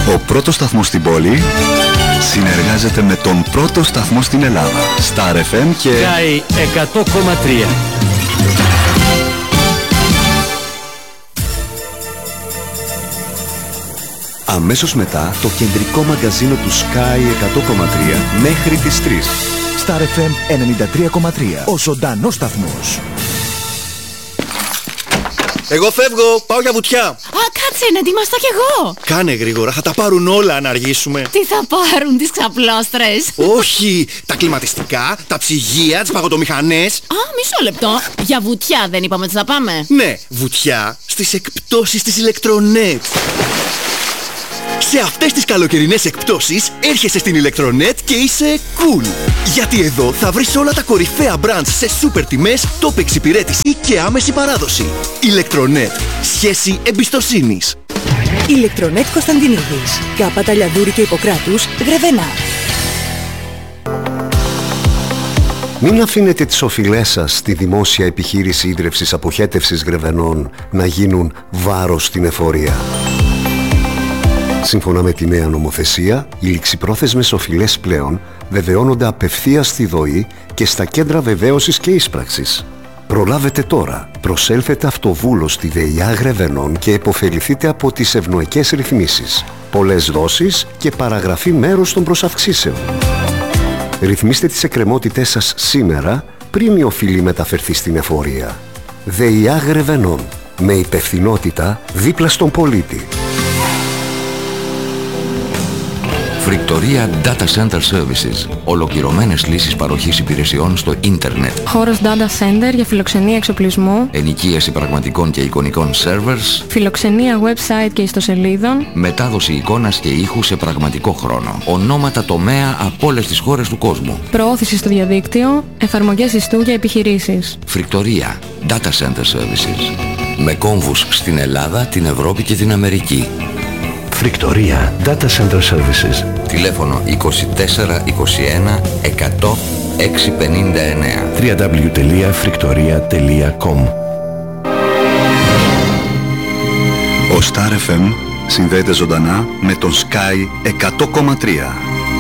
Ο πρώτος σταθμός στην πόλη συνεργάζεται με τον πρώτο σταθμό στην Ελλάδα. Star FM και Sky 100,3. Αμέσως μετά το κεντρικό μαγκαζίνο του Sky 100,3 μέχρι τις 3. Star FM 93,3. Ο ζωντανός σταθμός. Εγώ φεύγω, πάω για βουτιά. Α, κάτσε να ετοιμαστώ κι εγώ. Κάνε γρήγορα, θα τα πάρουν όλα αν αργήσουμε. Τι θα πάρουν, τις ξαπλώστρες? Όχι, τα κλιματιστικά, τα ψυγεία, τις παγωτομηχανές. Α, μισό λεπτό. Για βουτιά δεν είπαμε ότι θα πάμε? Ναι, βουτιά στις εκπτώσεις της Ηλεκτρονέτ. Σε αυτές τις καλοκαιρινές εκπτώσεις έρχεσαι στην Ηλεκτρονέτ και είσαι cool. Γιατί εδώ θα βρεις όλα τα κορυφαία brands σε σούπερ τιμές, top εξυπηρέτηση και άμεση παράδοση. Ηλεκτρονέτ. Σχέση εμπιστοσύνης. Ηλεκτρονέτ Κωνσταντινίδης. Κάπα Ταλιαδούρη και Ιπποκράτους, Γρεβενά. Μην αφήνετε τις οφειλές σας στη δημόσια επιχείρηση ίδρευσης αποχέτευσης Γρεβενών να γίνουν βάρος στην εφορία. Σύμφωνα με τη νέα νομοθεσία, οι ληξιπρόθεσμες οφειλές πλέον βεβαιώνονται απευθείας στη ΔΟΗ και στα κέντρα βεβαίωσης και ίσπραξης. Προλάβετε τώρα. Προσέλθετε αυτοβούλος στη ΔΕΙΑ Γρεβενών και επωφεληθείτε από τις ευνοϊκές ρυθμίσεις. Πολλές δόσεις και παραγραφή μέρους των προσαυξήσεων. Ρυθμίστε τις εκκρεμότητές σας σήμερα πριν η οφειλή μεταφερθεί στην εφορία. ΔΕΙΑ Γρεβενών. Με υπευθυνότητα δίπλα στον πολίτη. Φρικτορία Data Center Services. Ολοκληρωμένες λύσεις παροχής υπηρεσιών στο ίντερνετ. Χώρος Data Center για φιλοξενία εξοπλισμού. Ενοικίαση πραγματικών και εικονικών servers. Φιλοξενία website και ιστοσελίδων. Μετάδοση εικόνας και ήχου σε πραγματικό χρόνο. Ονόματα τομέα από όλες τις χώρες του κόσμου. Προώθηση στο διαδίκτυο. Εφαρμογές ιστού για επιχειρήσεις. Φρικτορία Data Center Services. Με κόμβους στην Ελλάδα, την Ευρώπη και την Αμερική. Φρικτορία Data Center Services. Τηλέφωνο 24 21 100 659. www.friktoria.com. ο Star FM συνδέεται ζωντανά με τον Sky 100,3.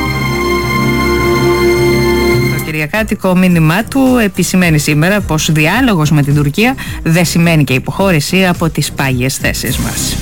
Το κυριακάτικο μήνυμά του επισημαίνει σήμερα πως διάλογος με την Τουρκία δεν σημαίνει και υποχώρηση από τις πάγιες θέσεις μας.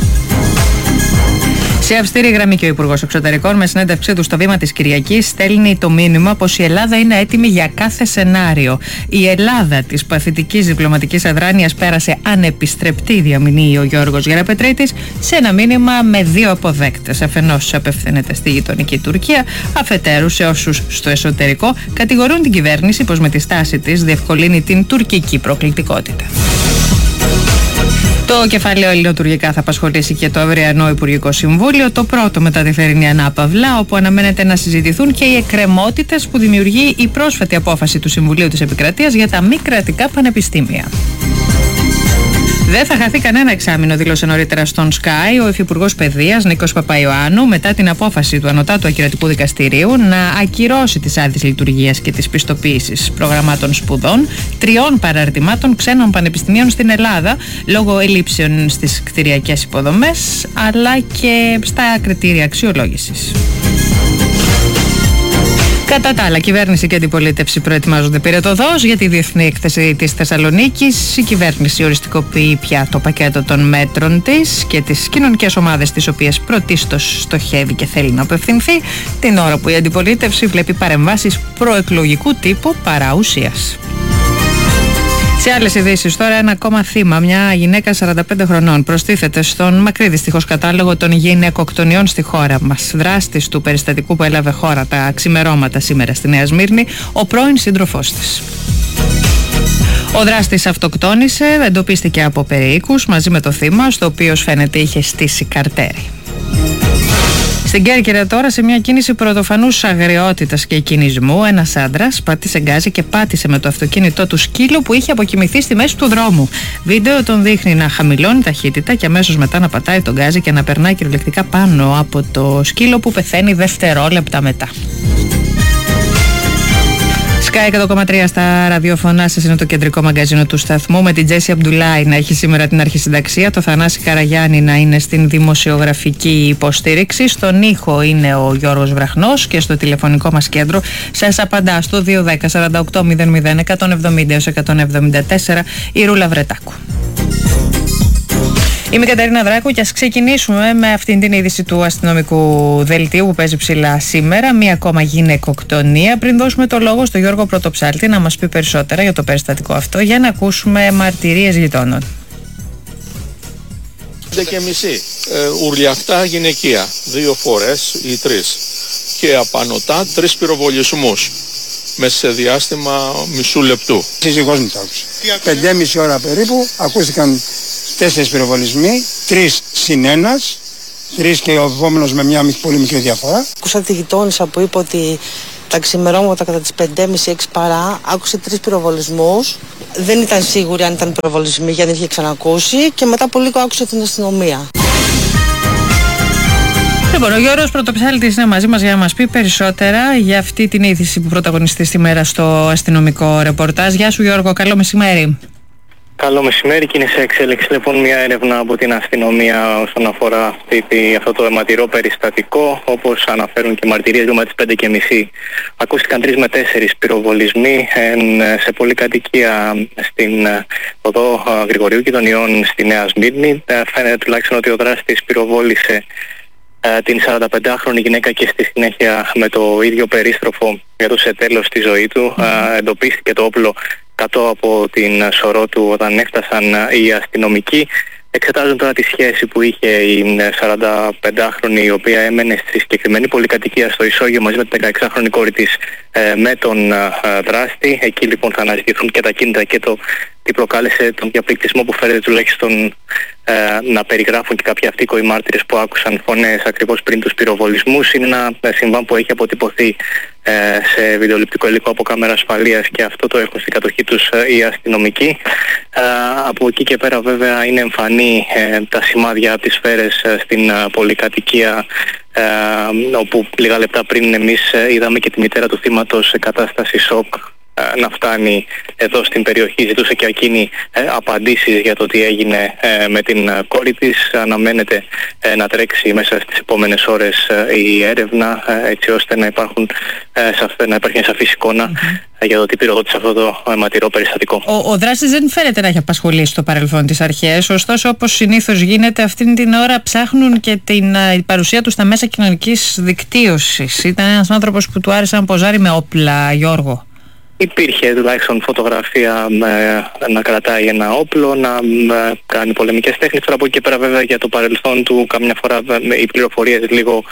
Σε αυστηρή γραμμή και ο Υπουργός Εξωτερικών, με συνέντευξή του στο Βήμα της Κυριακής, στέλνει το μήνυμα πως η Ελλάδα είναι έτοιμη για κάθε σενάριο. Η Ελλάδα της παθητικής διπλωματικής αδράνειας πέρασε ανεπιστρεπτή, διαμηνύει ο Γιώργος Γεραπετρίτης, σε ένα μήνυμα με δύο αποδέκτες. Αφενός απευθύνεται στη γειτονική Τουρκία, αφετέρου σε όσους στο εσωτερικό κατηγορούν την κυβέρνηση πως με τη στάση της διευκολύνει την τουρκική προκλητικότητα. Το κεφάλαιο ελληνοτουρκικά θα απασχολήσει και το αυριανό Υπουργικό Συμβούλιο, το πρώτο μετά τη θερινή ανάπαυλα, όπου αναμένεται να συζητηθούν και οι εκκρεμότητες που δημιουργεί η πρόσφατη απόφαση του Συμβουλίου της Επικρατείας για τα μη κρατικά πανεπιστήμια. Δεν θα χαθεί κανένα εξάμηνο, δήλωσε νωρίτερα στον Sky ο Υφυπουργός Παιδείας Νίκος Παπαϊωάννου, μετά την απόφαση του Ανωτάτου Ακυρωτικού Δικαστηρίου να ακυρώσει τις άδειες λειτουργίας και τις πιστοποίησεις προγραμμάτων σπουδών 3 παραρτημάτων ξένων πανεπιστημίων στην Ελλάδα, λόγω ελλείψεων στις κτηριακές υποδομές αλλά και στα κριτήρια αξιολόγησης. Κατά τα άλλα, κυβέρνηση και αντιπολίτευση προετοιμάζονται πυρετοδός για τη διεθνή έκθεση της Θεσσαλονίκης. Η κυβέρνηση οριστικοποιεί πια το πακέτο των μέτρων της και τις κοινωνικές ομάδες τις οποίες πρωτίστως στοχεύει και θέλει να απευθυνθεί, την ώρα που η αντιπολίτευση βλέπει παρεμβάσεις προεκλογικού τύπου παρά ουσίας. Σε άλλες ειδήσεις τώρα, ένα ακόμα θύμα, μια γυναίκα 45 χρονών, προστίθεται στον μακρύ δυστυχώς κατάλογο των γυναικοκτονιών στη χώρα μας. Δράστης του περιστατικού που έλαβε χώρα τα ξημερώματα σήμερα στη Νέα Σμύρνη, ο πρώην σύντροφός της. Ο δράστης αυτοκτόνησε, εντοπίστηκε από περιοίκους μαζί με το θύμα, στο οποίο φαίνεται είχε στήσει καρτέρι. Στην Κέρκυρα τώρα, σε μια κίνηση πρωτοφανούς αγριότητας και κινησμού, ένας άντρας πάτησε γκάζι και πάτησε με το αυτοκίνητό του σκύλο που είχε αποκοιμηθεί στη μέση του δρόμου. Βίντεο τον δείχνει να χαμηλώνει ταχύτητα και αμέσως μετά να πατάει τον γκάζι και να περνάει κυριολεκτικά πάνω από το σκύλο που πεθαίνει δευτερόλεπτα μετά. Sky 100,3 στα ραδιοφωνά σας είναι το κεντρικό μαγκαζίνο του σταθμού, με την Τζέσι Αμπντουλάη να έχει σήμερα την αρχισυνταξία, το Θανάση Καραγιάννη να είναι στην δημοσιογραφική υποστήριξη, στον ήχο είναι ο Γιώργος Βραχνός και στο τηλεφωνικό μας κέντρο σας απαντά στο 210 48 00 170-174 η Ρούλα Βρετάκου. Είμαι η Κατερίνα Δράκου και ας ξεκινήσουμε με αυτήν την είδηση του αστυνομικού δελτίου που παίζει ψηλά σήμερα. Μία ακόμα γυναικοκτονία. Πριν δώσουμε το λόγο στον Γιώργο Πρωτοψάλτη να μας πει περισσότερα για το περιστατικό αυτό, για να ακούσουμε μαρτυρίες γειτόνων. 5:30 ουρλιαχτά γυναικεία, 2 φορές ή 3 και απανωτά 3 πυροβολισμούς μέσα σε διάστημα μισού λεπτού. Η σύζυγός μου το άκουσε. 5,5 ώρα περίπου ακούστηκαν 4 πυροβολισμοί, 3 συν 1, 3 και ο επόμενος με μια πολύ μικρή διαφορά. Ακούσα τη γειτόνισσα που είπε ότι τα ξημερώματα κατά τις 5:30-6 παρά άκουσε 3 πυροβολισμούς. Δεν ήταν σίγουρη αν ήταν πυροβολισμοί γιατί δεν είχε ξανακούσει και μετά από λίγο άκουσε την αστυνομία. Λοιπόν, ο Γιώργος Πρωτοψάλτης είναι μαζί μας για να μας πει περισσότερα για αυτή την είδηση που πρωταγωνιστεί σήμερα στο αστυνομικό ρεπορτάζ. Γεια σου Γιώργο, καλό μεσημέρι. Καλό μεσημέρι και είναι σε εξέλιξη λοιπόν μια έρευνα από την αστυνομία όσον αφορά αυτό το αιματηρό περιστατικό. Όπως αναφέρουν και μαρτυρίες, γύρω τις 5:30 ακούστηκαν 3 με 4 πυροβολισμοί σε πολυκατοικία στην οδό Γρηγορίου Κηδωνιών στη Νέα Σμύρνη. Φαίνεται τουλάχιστον ότι ο δράστης πυροβόλησε την 45χρονη γυναίκα και στη συνέχεια με το ίδιο περίστροφο έδωσε τέλος στη ζωή του. Εντοπίστηκε το όπλο κάτω από την σωρό του όταν έφτασαν οι αστυνομικοί. Εξετάζουν τώρα τη σχέση που είχε η 45χρονη, η οποία έμενε στη συγκεκριμένη πολυκατοικία στο Ισόγειο μαζί με την 16χρονη κόρη της με τον δράστη. Εκεί λοιπόν θα αναζητηθούν και τα κίνητρα και το τι προκάλεσε τον διαπληκτισμό που φέρεται τουλάχιστον να περιγράφουν και κάποιοι αυτοίκοοι μάρτυρες που άκουσαν φωνές ακριβώς πριν τους πυροβολισμούς. Είναι ένα συμβάν που έχει αποτυπωθεί σε βιντεοληπτικό υλικό από κάμερα ασφαλείας και αυτό το έχουν στην κατοχή τους οι αστυνομικοί. Από εκεί και πέρα βέβαια είναι εμφανή τα σημάδια από τις σφαίρες στην πολυκατοικία, όπου λίγα λεπτά πριν εμείς είδαμε και τη μητέρα του θύματος σε κατάσταση σοκ να φτάνει εδώ στην περιοχή. Ζητούσε και εκείνη απαντήσεις για το τι έγινε με την κόρη της. Αναμένεται να τρέξει μέσα στις επόμενες ώρες η έρευνα έτσι ώστε να υπάρχει μια σαφής εικόνα για το τι πυροδότησε αυτό το αιματηρό περιστατικό. Ο δράστης δεν φαίνεται να έχει απασχολήσει στο παρελθόν τις αρχές, ωστόσο όπως συνήθως γίνεται αυτήν την ώρα ψάχνουν και την παρουσία του στα μέσα κοινωνικής δικτύωσης. Ήταν ένας άνθρωπος που του άρεσε να ποζάρει με όπλα, Γιώργο. Υπήρχε τουλάχιστον φωτογραφία να κρατάει ένα όπλο, να κάνει πολεμικές τέχνες. Τώρα από εκεί και πέρα βέβαια για το παρελθόν του καμιά φορά οι πληροφορίες λίγο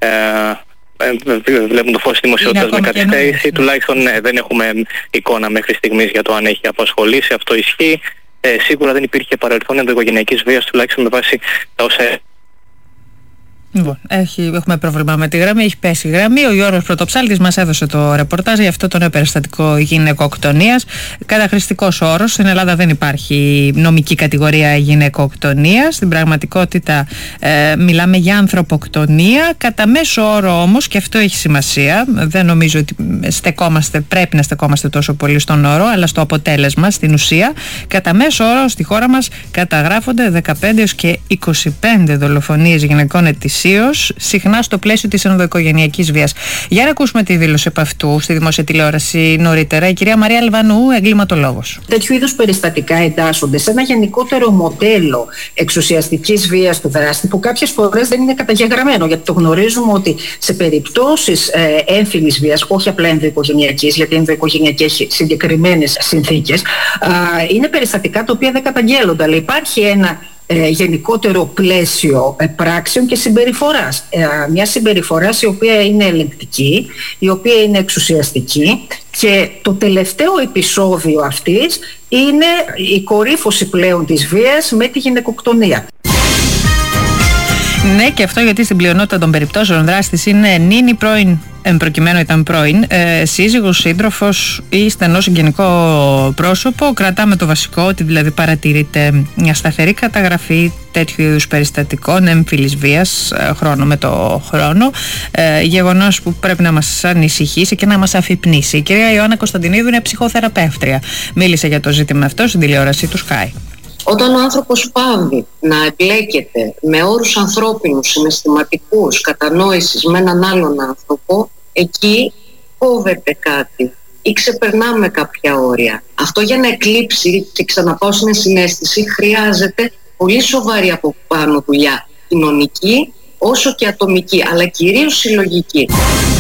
βλέπουν το φως της δημοσιότητας με καθυστέρηση. Τουλάχιστον δεν έχουμε εικόνα μέχρι στιγμής για το αν έχει απασχολήσει. Αυτό ισχύει. Σίγουρα δεν υπήρχε παρελθόν ενδοοικογενειακής βίας, τουλάχιστον με βάση τα όσα... Λοιπόν, έχουμε πρόβλημα με τη γραμμή, έχει πέσει η γραμμή. Ο Γιώργος Πρωτοψάλτης μας έδωσε το ρεπορτάζ για αυτό το νέο περιστατικό γυναικοκτονίας. Καταχρηστικός όρος. Στην Ελλάδα δεν υπάρχει νομική κατηγορία γυναικοκτονίας. Στην πραγματικότητα μιλάμε για ανθρωποκτονία. Κατά μέσο όρο όμως, και αυτό έχει σημασία, δεν νομίζω ότι πρέπει να στεκόμαστε τόσο πολύ στον όρο, αλλά στο αποτέλεσμα, στην ουσία, κατά μέσο όρο στη χώρα μας καταγράφονται 15 έως και 25 δολοφονίες γυναικών ετησίως, συχνά στο πλαίσιο της ενδοοικογενειακής βίας. Για να ακούσουμε τη δήλωση επ' αυτού στη δημόσια τηλεόραση νωρίτερα, η κυρία Μαρία Αλβανού, εγκληματολόγος. Τέτοιου είδους περιστατικά εντάσσονται σε ένα γενικότερο μοντέλο εξουσιαστικής βίας του δράστη, που κάποιες φορές δεν είναι καταγεγραμμένο, γιατί το γνωρίζουμε ότι σε περιπτώσεις έμφυλης βίας, όχι απλά ενδοοικογενειακής, γιατί η ενδοοικογενειακή έχει συγκεκριμένες συνθήκες, είναι περιστατικά τα οποία δεν καταγγέλλονται, αλλά υπάρχει ένα γενικότερο πλαίσιο πράξεων και συμπεριφοράς. Μια συμπεριφοράς η οποία είναι ελεγκτική, η οποία είναι εξουσιαστική, και το τελευταίο επεισόδιο αυτής είναι η κορύφωση πλέον της βίας με τη γυναικοκτονία. Ναι, και αυτό γιατί στην πλειονότητα των περιπτώσεων δράστης είναι νυν ή πρώην, προκειμένου ήταν πρώην, σύζυγος, σύντροφος ή στενό συγγενικό πρόσωπο. Κρατάμε το βασικό, ότι δηλαδή παρατηρείται μια σταθερή καταγραφή τέτοιου είδους περιστατικών έμφυλης βίας χρόνο με το χρόνο. Γεγονός που πρέπει να μας ανησυχήσει και να μας αφυπνήσει. Η κυρία Ιωάννα Κωνσταντινίδου είναι ψυχοθεραπεύτρια. Μίλησε για το ζήτημα αυτό στην τηλεόραση του Sky. Όταν ο άνθρωπος πάβει να εμπλέκεται με όρους ανθρώπινους, συναισθηματικούς, κατανόησης με έναν άλλον άνθρωπο, εκεί κόβεται κάτι ή ξεπερνάμε κάποια όρια. Αυτό για να εκλείψει και ξαναπάω στην συναίσθηση χρειάζεται πολύ σοβαρή από πάνω δουλειά, κοινωνική όσο και ατομική, αλλά κυρίως συλλογική.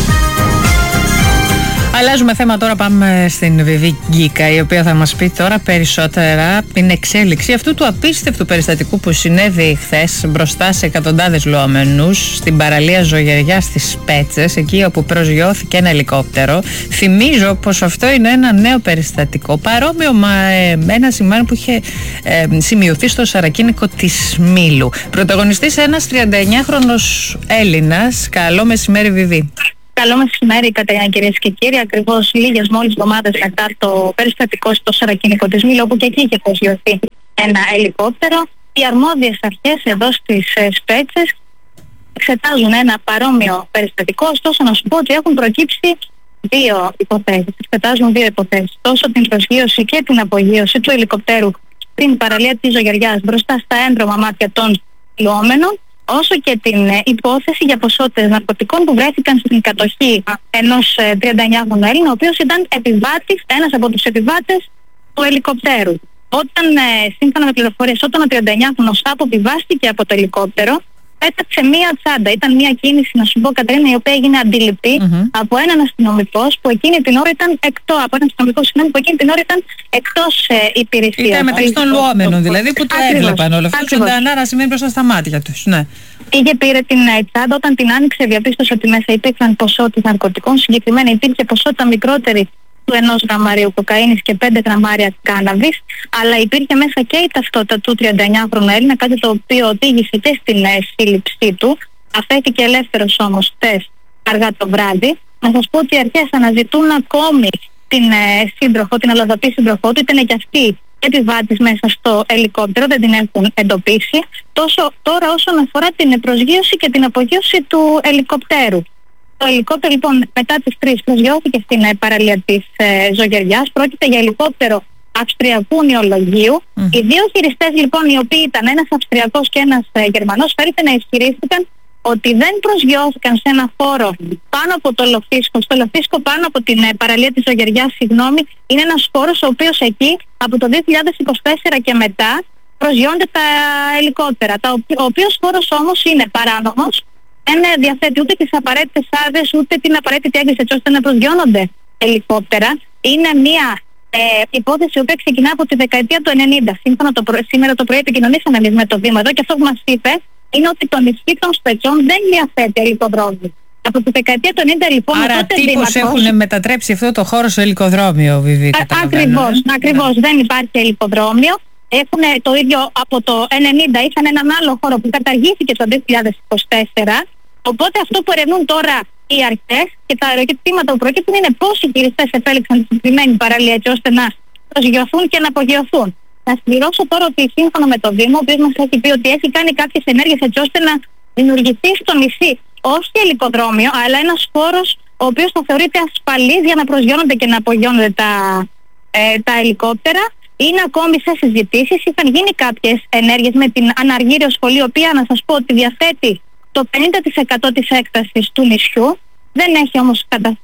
Αλλάζουμε θέμα τώρα, πάμε στην Βιβί Γκίκα, η οποία θα μας πει τώρα περισσότερα την εξέλιξη αυτού του απίστευτου περιστατικού που συνέβη χθες μπροστά σε εκατοντάδες λουόμενους στην παραλία Ζωγεριά στις Πέτσες, εκεί όπου προσγειώθηκε ένα ελικόπτερο. Θυμίζω πως αυτό είναι ένα νέο περιστατικό, παρόμοιο με ένα σημείο που είχε σημειωθεί στο Σαρακίνικο της Μήλου. Πρωταγωνιστής ένας 39χρονος Έλληνας. Καλό μεσημέρι, Βιβί. Καλό μεσημέρι, Κατερίνα, κυρίες και κύριοι. Ακριβώς λίγες μόλις εβδομάδες μετά το περιστατικό στο Σαρακίνικο της Μήλου, όπου και εκεί είχε προσγειωθεί ένα ελικόπτερο, οι αρμόδιες αρχές εδώ στις Σπέτσες εξετάζουν ένα παρόμοιο περιστατικό. Ωστόσο, να σου πω ότι έχουν προκύψει δύο υποθέσεις. Εξετάζουν δύο υποθέσεις. Τόσο την προσγείωση και την απογείωση του ελικοπτέρου στην παραλία της Ζωγεριάς μπροστά στα έντρωμα μάτια των λουόμενων, όσο και την υπόθεση για ποσότητες ναρκωτικών που βρέθηκαν στην κατοχή ενός 39χρονου Έλληνα, ο οποίος ήταν επιβάτης, ένας από τους επιβάτες του ελικοπτέρου. Όταν, σύμφωνα με πληροφορίες, όταν ο 39χρονος αποβιβάστηκε από το ελικόπτερο, πέταξε μία τσάντα. Ήταν μία κίνηση, να σου πω, Κατερίνα, η οποία έγινε αντιληπτή από έναν αστυνομικό που εκείνη την ώρα ήταν που εκείνη την ώρα ήταν εκτός υπηρεσίας. Ήταν μεταξύ των λουόμενων, δηλαδή, που το έβλεπαν όλο αυτό. Ζωντανά να σημαίνει μπροστά στα μάτια τους. Ναι. Πήρε την τσάντα, όταν την άνοιξε, διαπίστωσε ότι μέσα υπήρχαν ποσότητες ναρκωτικών. Συγκεκριμένα υπήρχε ποσότητα μικρότερη του 1 γραμμαρίου κοκαίνης και 5 γραμμάρια κάναβης, αλλά υπήρχε μέσα και η ταυτότητα του 39χρονου Έλληνα, κάτι το οποίο οδήγησε και στην σύλληψή του. Αφέθηκε ελεύθερος όμως χτες αργά το βράδυ. Να σας πω ότι οι αρχές αναζητούν ακόμη την σύντροφο, την αλλοδαπή σύντροφό του, ήταν και αυτή επιβάτης μέσα στο ελικόπτερο, δεν την έχουν εντοπίσει. Τόσο τώρα όσον αφορά την προσγείωση και την απογείωση του ελικοπτέρου. Το ελικόπτερο λοιπόν μετά τις 3 προσγειώθηκε στην παραλία της Ζωγεριάς. Πρόκειται για ελικόπτερο αυστριακού νεολογίου. Οι δύο χειριστές λοιπόν, οι οποίοι ήταν ένας Αυστριακός και ένας Γερμανός, φέρεται να ισχυρίστηκαν ότι δεν προσγειώθηκαν σε ένα χώρο πάνω από το Λοφίσκο. Στο Λοφίσκο, πάνω από την παραλία της Ζωγεριάς, είναι ένας χώρος ο οποίος εκεί από το 2024 και μετά προσγειώνται τα ελικόπτερα. Ο οποίος χώρος όμως είναι παράνομος. Δεν διαθέτει ούτε τις απαραίτητες άδειες ούτε την απαραίτητη έγκριση έτσι ώστε να προσγειώνονται ελικόπτερα. Είναι μια υπόθεση που ξεκινά από τη δεκαετία του 90. Σήμερα το πρωί επικοινωνήσαμε εμείς με το Δήμο εδώ και αυτό που μας είπε είναι ότι το νησί των Σπετσών δεν διαθέτει ελικοδρόμιο. Από τη δεκαετία του 90 λοιπόν. Άρα τύπους έχουν μετατρέψει αυτό το χώρο σε ελικοδρόμιο, Βιβί. Ακριβώς. Δεν υπάρχει ελικοδρόμιο. Έχουν το ίδιο από το 90, είχαν έναν άλλο χώρο που καταργήθηκε το 2024. Οπότε αυτό που ερευνούν τώρα οι αρχές και τα ερωτήματα που προκύπτουν είναι πώς οι χειριστές επέλεξαν τη συγκεκριμένη παραλία έτσι ώστε να προσγειωθούν και να απογειωθούν. Να συμπληρώσω τώρα ότι σύμφωνα με το Δήμο, ο οποίος μας έχει πει ότι έχει κάνει κάποιες ενέργειες έτσι ώστε να δημιουργηθεί στο νησί όχι ελικοδρόμιο, αλλά ένας χώρος ο οποίος θα θεωρείται ασφαλής για να προσγειώνονται και να απογειώνονται τα ελικόπτερα. Είναι ακόμη σε συζητήσεις. Είχαν γίνει κάποιες ενέργειες με την Αναργύριο Σχολή, η οποία να σας πω ότι διαθέτει το 50% της έκτασης του νησιού. Δεν έχει όμως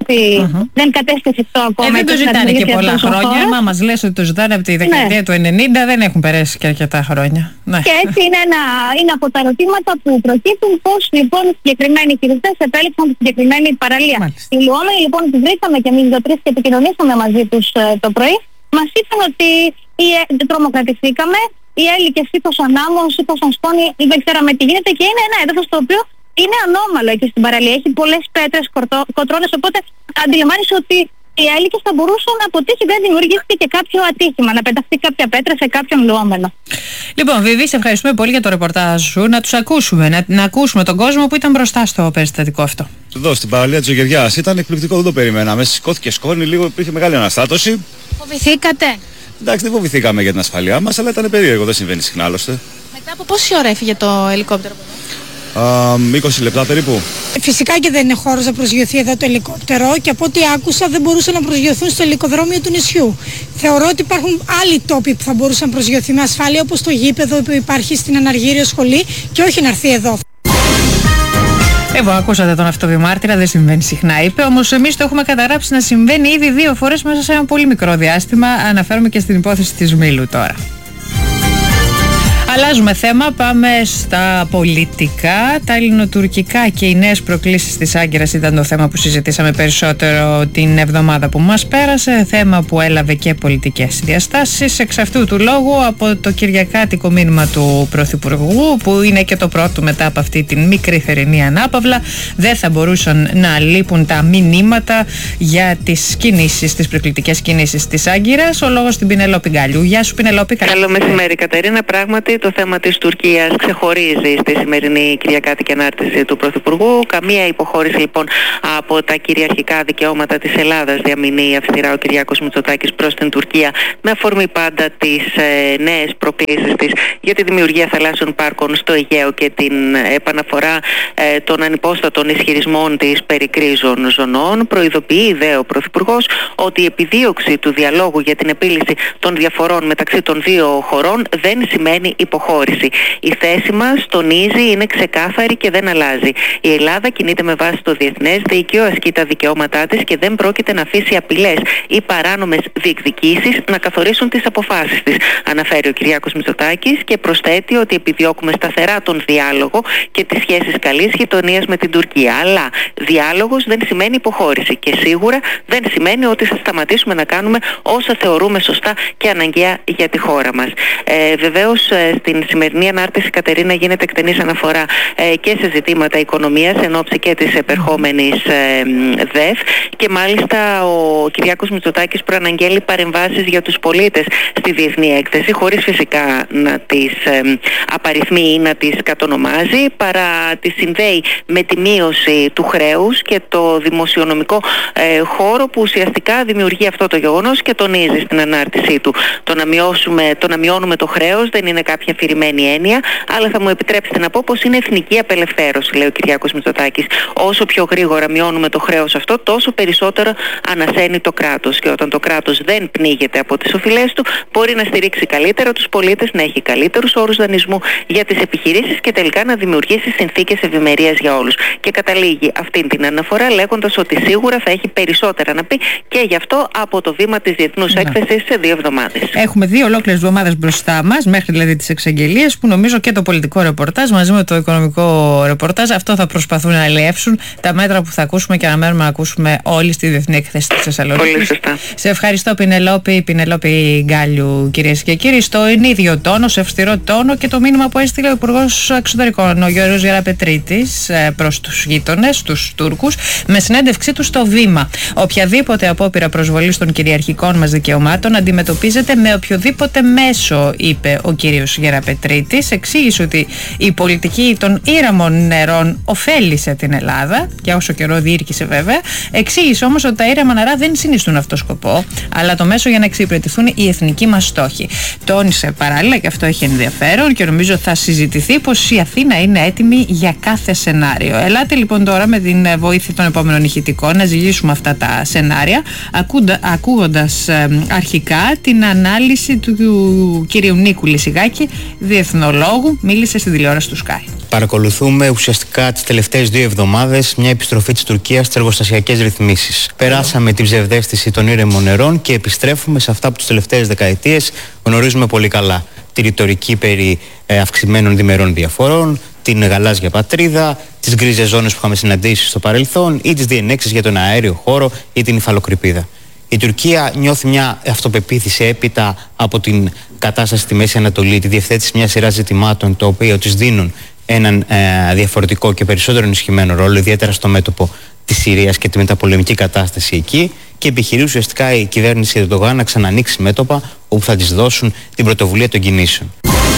δεν κατέστησε αυτό ακόμα. Δεν το ζητάνε και πολλά χρόνια. Μα μας λες ότι το ζητάνε από τη δεκαετία του 90, δεν έχουν περάσει και αρκετά χρόνια. Ναι. Και έτσι είναι από τα ερωτήματα που προκύπτουν πώς λοιπόν οι συγκεκριμένοι χειριστές επέλεξαν τη συγκεκριμένη παραλία. Οι λουόμενοι λοιπόν που βρήκαμε και εμείς 2-3 και επικοινωνήσαμε μαζί τους το πρωί, μας είπαν ότι τρομοκρατηθήκαμε, οι έλικες σήκωσαν άμμο, σήκωσαν σκόνη, δεν ξέραμε τι γίνεται και είναι ένα έδαφος το οποίο είναι ανώμαλο εκεί στην παραλία. Έχει πολλές πέτρες, κοτρώνες, οπότε αντιλαμβάνεσαι ότι οι έλικες θα μπορούσαν να αποτύχει, δεν δημιουργήθηκε και κάποιο ατύχημα, να πεταχθεί κάποια πέτρα σε κάποιον λουόμενο. Λοιπόν, Βιβί, σε ευχαριστούμε πολύ για το ρεπορτάζ σου. Να τους ακούσουμε, να ακούσουμε τον κόσμο που ήταν μπροστά στο περιστατικό αυτό. Εδώ στην παραλία της Ζωγεριάς ήταν εκπληκτικό, δεν το περιμέναμε. Σηκώθηκε σκόνη, λίγο υπήρχε μεγάλη αναστάτωση. Φοβηθήκατε? Εντάξει, δεν φοβηθήκαμε για την ασφαλειά μας, αλλά ήταν περίεργο, δεν συμβαίνει συχνά άλλωστε. Μετά από πόση ώρα έφυγε το ελικόπτερο? 20 λεπτά περίπου. Φυσικά και δεν είναι χώρος να προσγειωθεί εδώ το ελικόπτερο και από ό,τι άκουσα δεν μπορούσαν να προσγειωθούν στο ελικοδρόμιο του νησιού. Θεωρώ ότι υπάρχουν άλλοι τόποι που θα μπορούσαν να προσγειωθεί με ασφάλεια, όπως το γήπεδο που υπάρχει στην Αναργύριο σχολή, και όχι να έρθει εδώ. Ακούσατε τον αυτοβιομάρτυρα, δεν συμβαίνει συχνά, είπε. Όμως εμείς το έχουμε καταγράψει να συμβαίνει ήδη 2 φορές μέσα σε ένα πολύ μικρό διάστημα. Αναφέρομαι και στην υπόθεση της Μήλου τώρα. Αλλάζουμε θέμα, πάμε στα πολιτικά. Τα ελληνοτουρκικά και οι νέες προκλήσεις της Άγκυρας ήταν το θέμα που συζητήσαμε περισσότερο την εβδομάδα που μας πέρασε. Θέμα που έλαβε και πολιτικές διαστάσεις. Εξ αυτού του λόγου, από το κυριακάτικο μήνυμα του Πρωθυπουργού, που είναι και το πρώτο μετά από αυτή την μικρή θερινή ανάπαυλα, δεν θα μπορούσαν να λείπουν τα μηνύματα για τις κινήσεις, τις προκλητικές κινήσεις της Άγκυρας. Ο λόγος στην Πινελόπη Γκάλιου. Γεια σου, Πινελόπη. Καλό μεσημέρι, Κατερίνα. Πράγματι, το θέμα της Τουρκίας ξεχωρίζει στη σημερινή κυριακάτικη ανάρτηση του Πρωθυπουργού. Καμία υποχώρηση λοιπόν από τα κυριαρχικά δικαιώματα της Ελλάδας διαμηνεί αυστηρά ο Κυριάκος Μητσοτάκης προς την Τουρκία, με αφορμή πάντα τις νέες προκλήσεις της για τη δημιουργία θαλάσσιων πάρκων στο Αιγαίο και την επαναφορά των ανυπόστατων ισχυρισμών της περί κρίζων ζωνών. Προειδοποιεί δε ο Πρωθυπουργός ότι η επιδίωξη του διαλόγου για την επίλυση των διαφορών μεταξύ των δύο χωρών δεν σημαίνει υποχώρηση. Η θέση μας, τονίζει, είναι ξεκάθαρη και δεν αλλάζει. Η Ελλάδα κινείται με βάση το διεθνές δίκαιο, ασκεί τα δικαιώματά της και δεν πρόκειται να αφήσει απειλές ή παράνομες διεκδικήσεις να καθορίσουν τις αποφάσεις της, αναφέρει ο Κυριάκος Μητσοτάκης, και προσθέτει ότι επιδιώκουμε σταθερά τον διάλογο και τις σχέσεις καλής γειτονίας με την Τουρκία. Αλλά διάλογος δεν σημαίνει υποχώρηση και σίγουρα δεν σημαίνει ότι θα σταματήσουμε να κάνουμε όσα θεωρούμε σωστά και αναγκαία για τη χώρα μας. Βεβαίως, στην σημερινή ανάρτηση, Κατερίνα, γίνεται εκτενής αναφορά και σε ζητήματα οικονομίας εν ώψη και της επερχόμενης ΔΕΦ, και μάλιστα ο Κυριάκος Μητσοτάκης προαναγγέλει παρεμβάσεις για τους πολίτες στη διεθνή έκθεση, χωρίς φυσικά να τις απαριθμεί ή να τις κατονομάζει, παρά τις συνδέει με τη μείωση του χρέους και το δημοσιονομικό χώρο που ουσιαστικά δημιουργεί αυτό το γεγονός, και τονίζει στην ανάρτησή του το να μειώνουμε το χρέος δεν είναι κάποια αφηρημένη έννοια, αλλά θα μου επιτρέψετε να πω πως είναι εθνική απελευθέρωση, λέει ο Κυριάκος Μητσοτάκης. Όσο πιο γρήγορα μειώνουμε το χρέος αυτό, τόσο περισσότερο ανασένει το κράτος. Και όταν το κράτος δεν πνίγεται από τις οφειλές του, μπορεί να στηρίξει καλύτερα τους πολίτες, να έχει καλύτερους όρους δανεισμού για τις επιχειρήσεις και τελικά να δημιουργήσει συνθήκες ευημερίας για όλους. Και καταλήγει αυτήν την αναφορά λέγοντας ότι σίγουρα θα έχει περισσότερα να πει και γι' αυτό από το βήμα της διεθνούς έκθεσης σε 2 εβδομάδες. Έχουμε 2 ολόκληρες εβδομάδες μπροστά μας, μέχρι δηλαδή τις εξαγγελίες, που νομίζω και το πολιτικό ρεπορτάζ μαζί με το οικονομικό ρεπορτάζ αυτό θα προσπαθούν να αλλιεύσουν τα μέτρα που θα ακούσουμε και αναμένουμε να ακούσουμε όλοι στη διεθνή εκθέση της Θεσσαλονίκης. Πολύ σωστά. Σε ευχαριστώ, Πινελόπη Γκάλιου, κυρίες και κύριοι. Στο ίδιο τόνο, σε αυστηρό τόνο, και το μήνυμα που έστειλε ο Υπουργός Εξωτερικών, ο Γιώργος Γεραπετρίτης, προς τους γείτονες, τους Τούρκους, με συνέντευξή του στο Βήμα. Οποιαδήποτε απόπειρα προσβολής των κυριαρχικών μας δικαιωμάτων αντιμετωπίζεται με οποιοδήποτε μέσο, είπε ο κύριος Γεραπετρίτης. Εξήγησε ότι η πολιτική των ήρεμων νερών ωφέλησε την Ελλάδα, για όσο καιρό διήρκησε βέβαια. Εξήγησε όμως ότι τα ήρεμα νερά δεν συνιστούν αυτό σκοπό, αλλά το μέσο για να εξυπηρετηθούν οι εθνικοί μας στόχοι. Τόνισε παράλληλα, και αυτό έχει ενδιαφέρον και νομίζω θα συζητηθεί, πως η Αθήνα είναι έτοιμη για κάθε σενάριο. Ελάτε λοιπόν τώρα με την βοήθεια των επόμενων ηχητικών να ζυγίσουμε αυτά τα σενάρια, ακούγοντας αρχικά την ανάλυση του κυρίου Νίκου Λυσιγάκη, διεθνολόγου, μίλησε στην τηλεόραση του Sky. Παρακολουθούμε ουσιαστικά τις τελευταίες 2 εβδομάδες μια επιστροφή της Τουρκίας στις εργοστασιακές ρυθμίσεις. Περάσαμε την ψευδαίσθηση των ήρεμων νερών και επιστρέφουμε σε αυτά που τις τελευταίες δεκαετίες γνωρίζουμε πολύ καλά. Τη ρητορική περί αυξημένων διμερών διαφορών, την γαλάζια πατρίδα, τις γκρίζες ζώνες που είχαμε συναντήσει στο παρελθόν ή τις διενέξεις για τον αέριο χώρο ή την υφαλοκρηπίδα. Η Τουρκία νιώθει μια αυτοπεποίθηση έπειτα από την κατάσταση στη Μέση Ανατολή, τη διευθέτηση μια σειρά ζητημάτων, το οποίο της δίνουν έναν διαφορετικό και περισσότερο ενισχυμένο ρόλο, ιδιαίτερα στο μέτωπο της Συρίας και τη μεταπολεμική κατάσταση εκεί. Και και επιχειρεί ουσιαστικά η κυβέρνηση Ερντογάν να ξανανοίξει μέτωπα όπου θα της δώσουν την πρωτοβουλία των κινήσεων.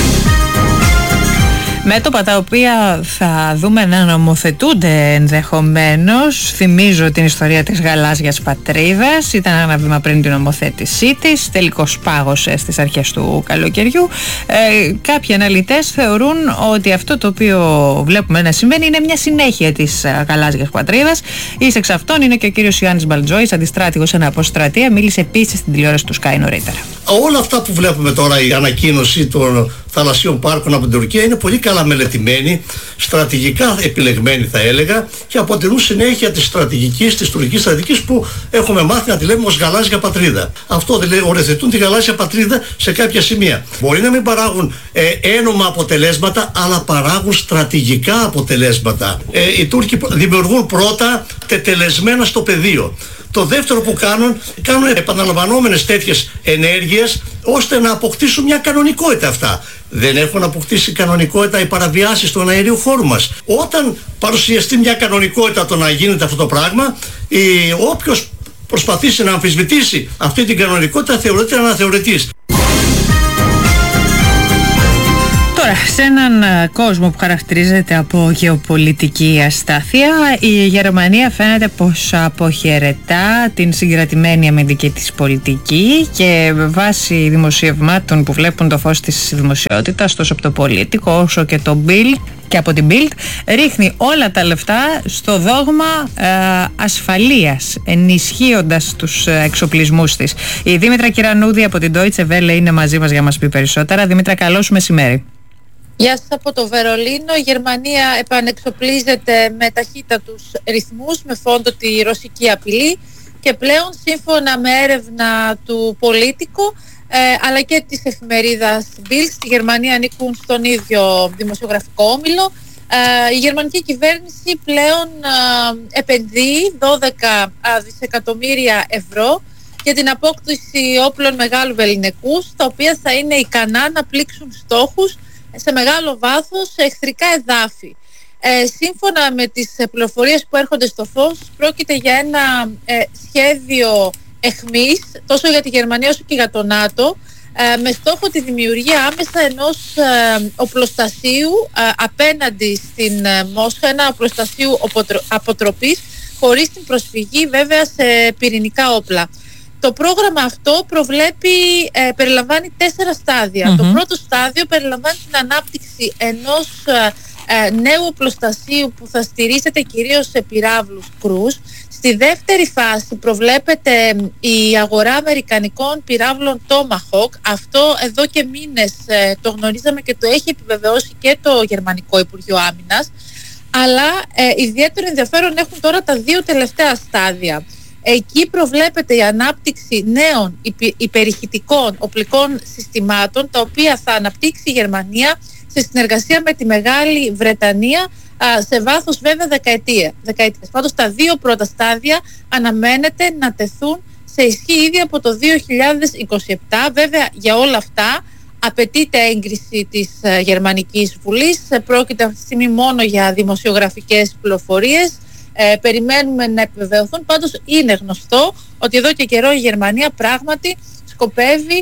Μέτωπα τα οποία θα δούμε να νομοθετούνται ενδεχομένως. Θυμίζω την ιστορία της γαλάζιας πατρίδας. Ήταν ένα βήμα πριν την νομοθέτησή της. Τελικώς πάγωσε στις αρχές του καλοκαιριού. Κάποιοι αναλυτές θεωρούν ότι αυτό το οποίο βλέπουμε να συμβαίνει είναι μια συνέχεια της γαλάζιας πατρίδας. Εις εξ αυτών είναι και ο κύριος Ιωάννης Μπαλτζόης, αντιστράτηγος σε αποστρατεία. Μίλησε επίσης στην τηλεόραση του Sky νωρίτερα. Όλα αυτά που βλέπουμε τώρα, η ανακοίνωση των θαλασσίων πάρκων από την Τουρκία, είναι πολύ καλά μελετημένοι, στρατηγικά επιλεγμένοι θα έλεγα, και αποτελούν συνέχεια της τουρκικής στρατηγικής που έχουμε μάθει να τη λέμε ως γαλάζια πατρίδα. Αυτό δηλαδή οριοθετούν τη γαλάζια πατρίδα σε κάποια σημεία. Μπορεί να μην παράγουν ένομα αποτελέσματα, αλλά παράγουν στρατηγικά αποτελέσματα. Οι Τούρκοι δημιουργούν πρώτα τετελεσμένα στο πεδίο. Το δεύτερο που κάνουν επαναλαμβανόμενες τέτοιες ενέργειες ώστε να αποκτήσουν μια κανονικότητα αυτά. Δεν έχουν αποκτήσει κανονικότητα οι παραβιάσεις του αερίου χώρου μας. Όταν παρουσιαστεί μια κανονικότητα το να γίνεται αυτό το πράγμα, όποιος προσπαθήσει να αμφισβητήσει αυτή την κανονικότητα θεωρείται αναθεωρητής. Τώρα, σε έναν κόσμο που χαρακτηρίζεται από γεωπολιτική αστάθεια, η Γερμανία φαίνεται πως αποχαιρετά την συγκρατημένη αμυντική της πολιτική και βάσει δημοσιευμάτων που βλέπουν το φως της δημοσιότητας, τόσο από το Πολίτικο όσο και το Bild και από την Bild, ρίχνει όλα τα λεφτά στο δόγμα ασφαλείας, ενισχύοντας τους εξοπλισμούς της. Η Δήμητρα Κυρανούδη από την Deutsche Welle είναι μαζί μας για να μας πει περισσότερα. Δήμητρα, καλό σου μεσημέρι. Γεια σας από το Βερολίνο. Η Γερμανία επανεξοπλίζεται με ταχύτατους ρυθμούς με φόντο τη ρωσική απειλή και πλέον σύμφωνα με έρευνα του Πολίτικο αλλά και της εφημερίδας Bild, στη Γερμανία ανήκουν στον ίδιο δημοσιογραφικό όμιλο. Η γερμανική κυβέρνηση πλέον επενδύει 12 δισεκατομμύρια ευρώ για την απόκτηση όπλων μεγάλου βεληνικούς, τα οποία θα είναι ικανά να πλήξουν στόχους σε μεγάλο βάθος σε εχθρικά εδάφη. Σύμφωνα με τις πληροφορίες που έρχονται στο φως, πρόκειται για ένα σχέδιο εχμής τόσο για τη Γερμανία όσο και για το ΝΑΤΟ, με στόχο τη δημιουργία άμεσα ενός οπλοστασίου απέναντι στην Μόσχα, ένα οπλοστασίου αποτροπής χωρίς την προσφυγή βέβαια σε πυρηνικά όπλα. Το πρόγραμμα αυτό περιλαμβάνει 4 στάδια. Το πρώτο στάδιο περιλαμβάνει την ανάπτυξη ενός νέου οπλοστασίου που θα στηρίζεται κυρίως σε πυράβλους κρούς. Στη δεύτερη φάση προβλέπεται η αγορά αμερικανικών πυράβλων Tomahawk. Αυτό εδώ και μήνες το γνωρίζαμε και το έχει επιβεβαιώσει και το Γερμανικό Υπουργείο Άμυνας. Αλλά ιδιαίτερο ενδιαφέρον έχουν τώρα τα 2 τελευταία στάδια. Εκεί προβλέπεται η ανάπτυξη νέων υπερηχητικών οπλικών συστημάτων, τα οποία θα αναπτύξει η Γερμανία σε συνεργασία με τη Μεγάλη Βρετανία σε βάθος βέβαια δεκαετίες. Πάντως τα 2 πρώτα στάδια αναμένεται να τεθούν σε ισχύ ήδη από το 2027. Βέβαια για όλα αυτά απαιτείται έγκριση της Γερμανικής Βουλής. Πρόκειται αυτή τη στιγμή μόνο για δημοσιογραφικές πληροφορίες. Περιμένουμε να επιβεβαιωθούν. Πάντως είναι γνωστό ότι εδώ και καιρό η Γερμανία πράγματι σκοπεύει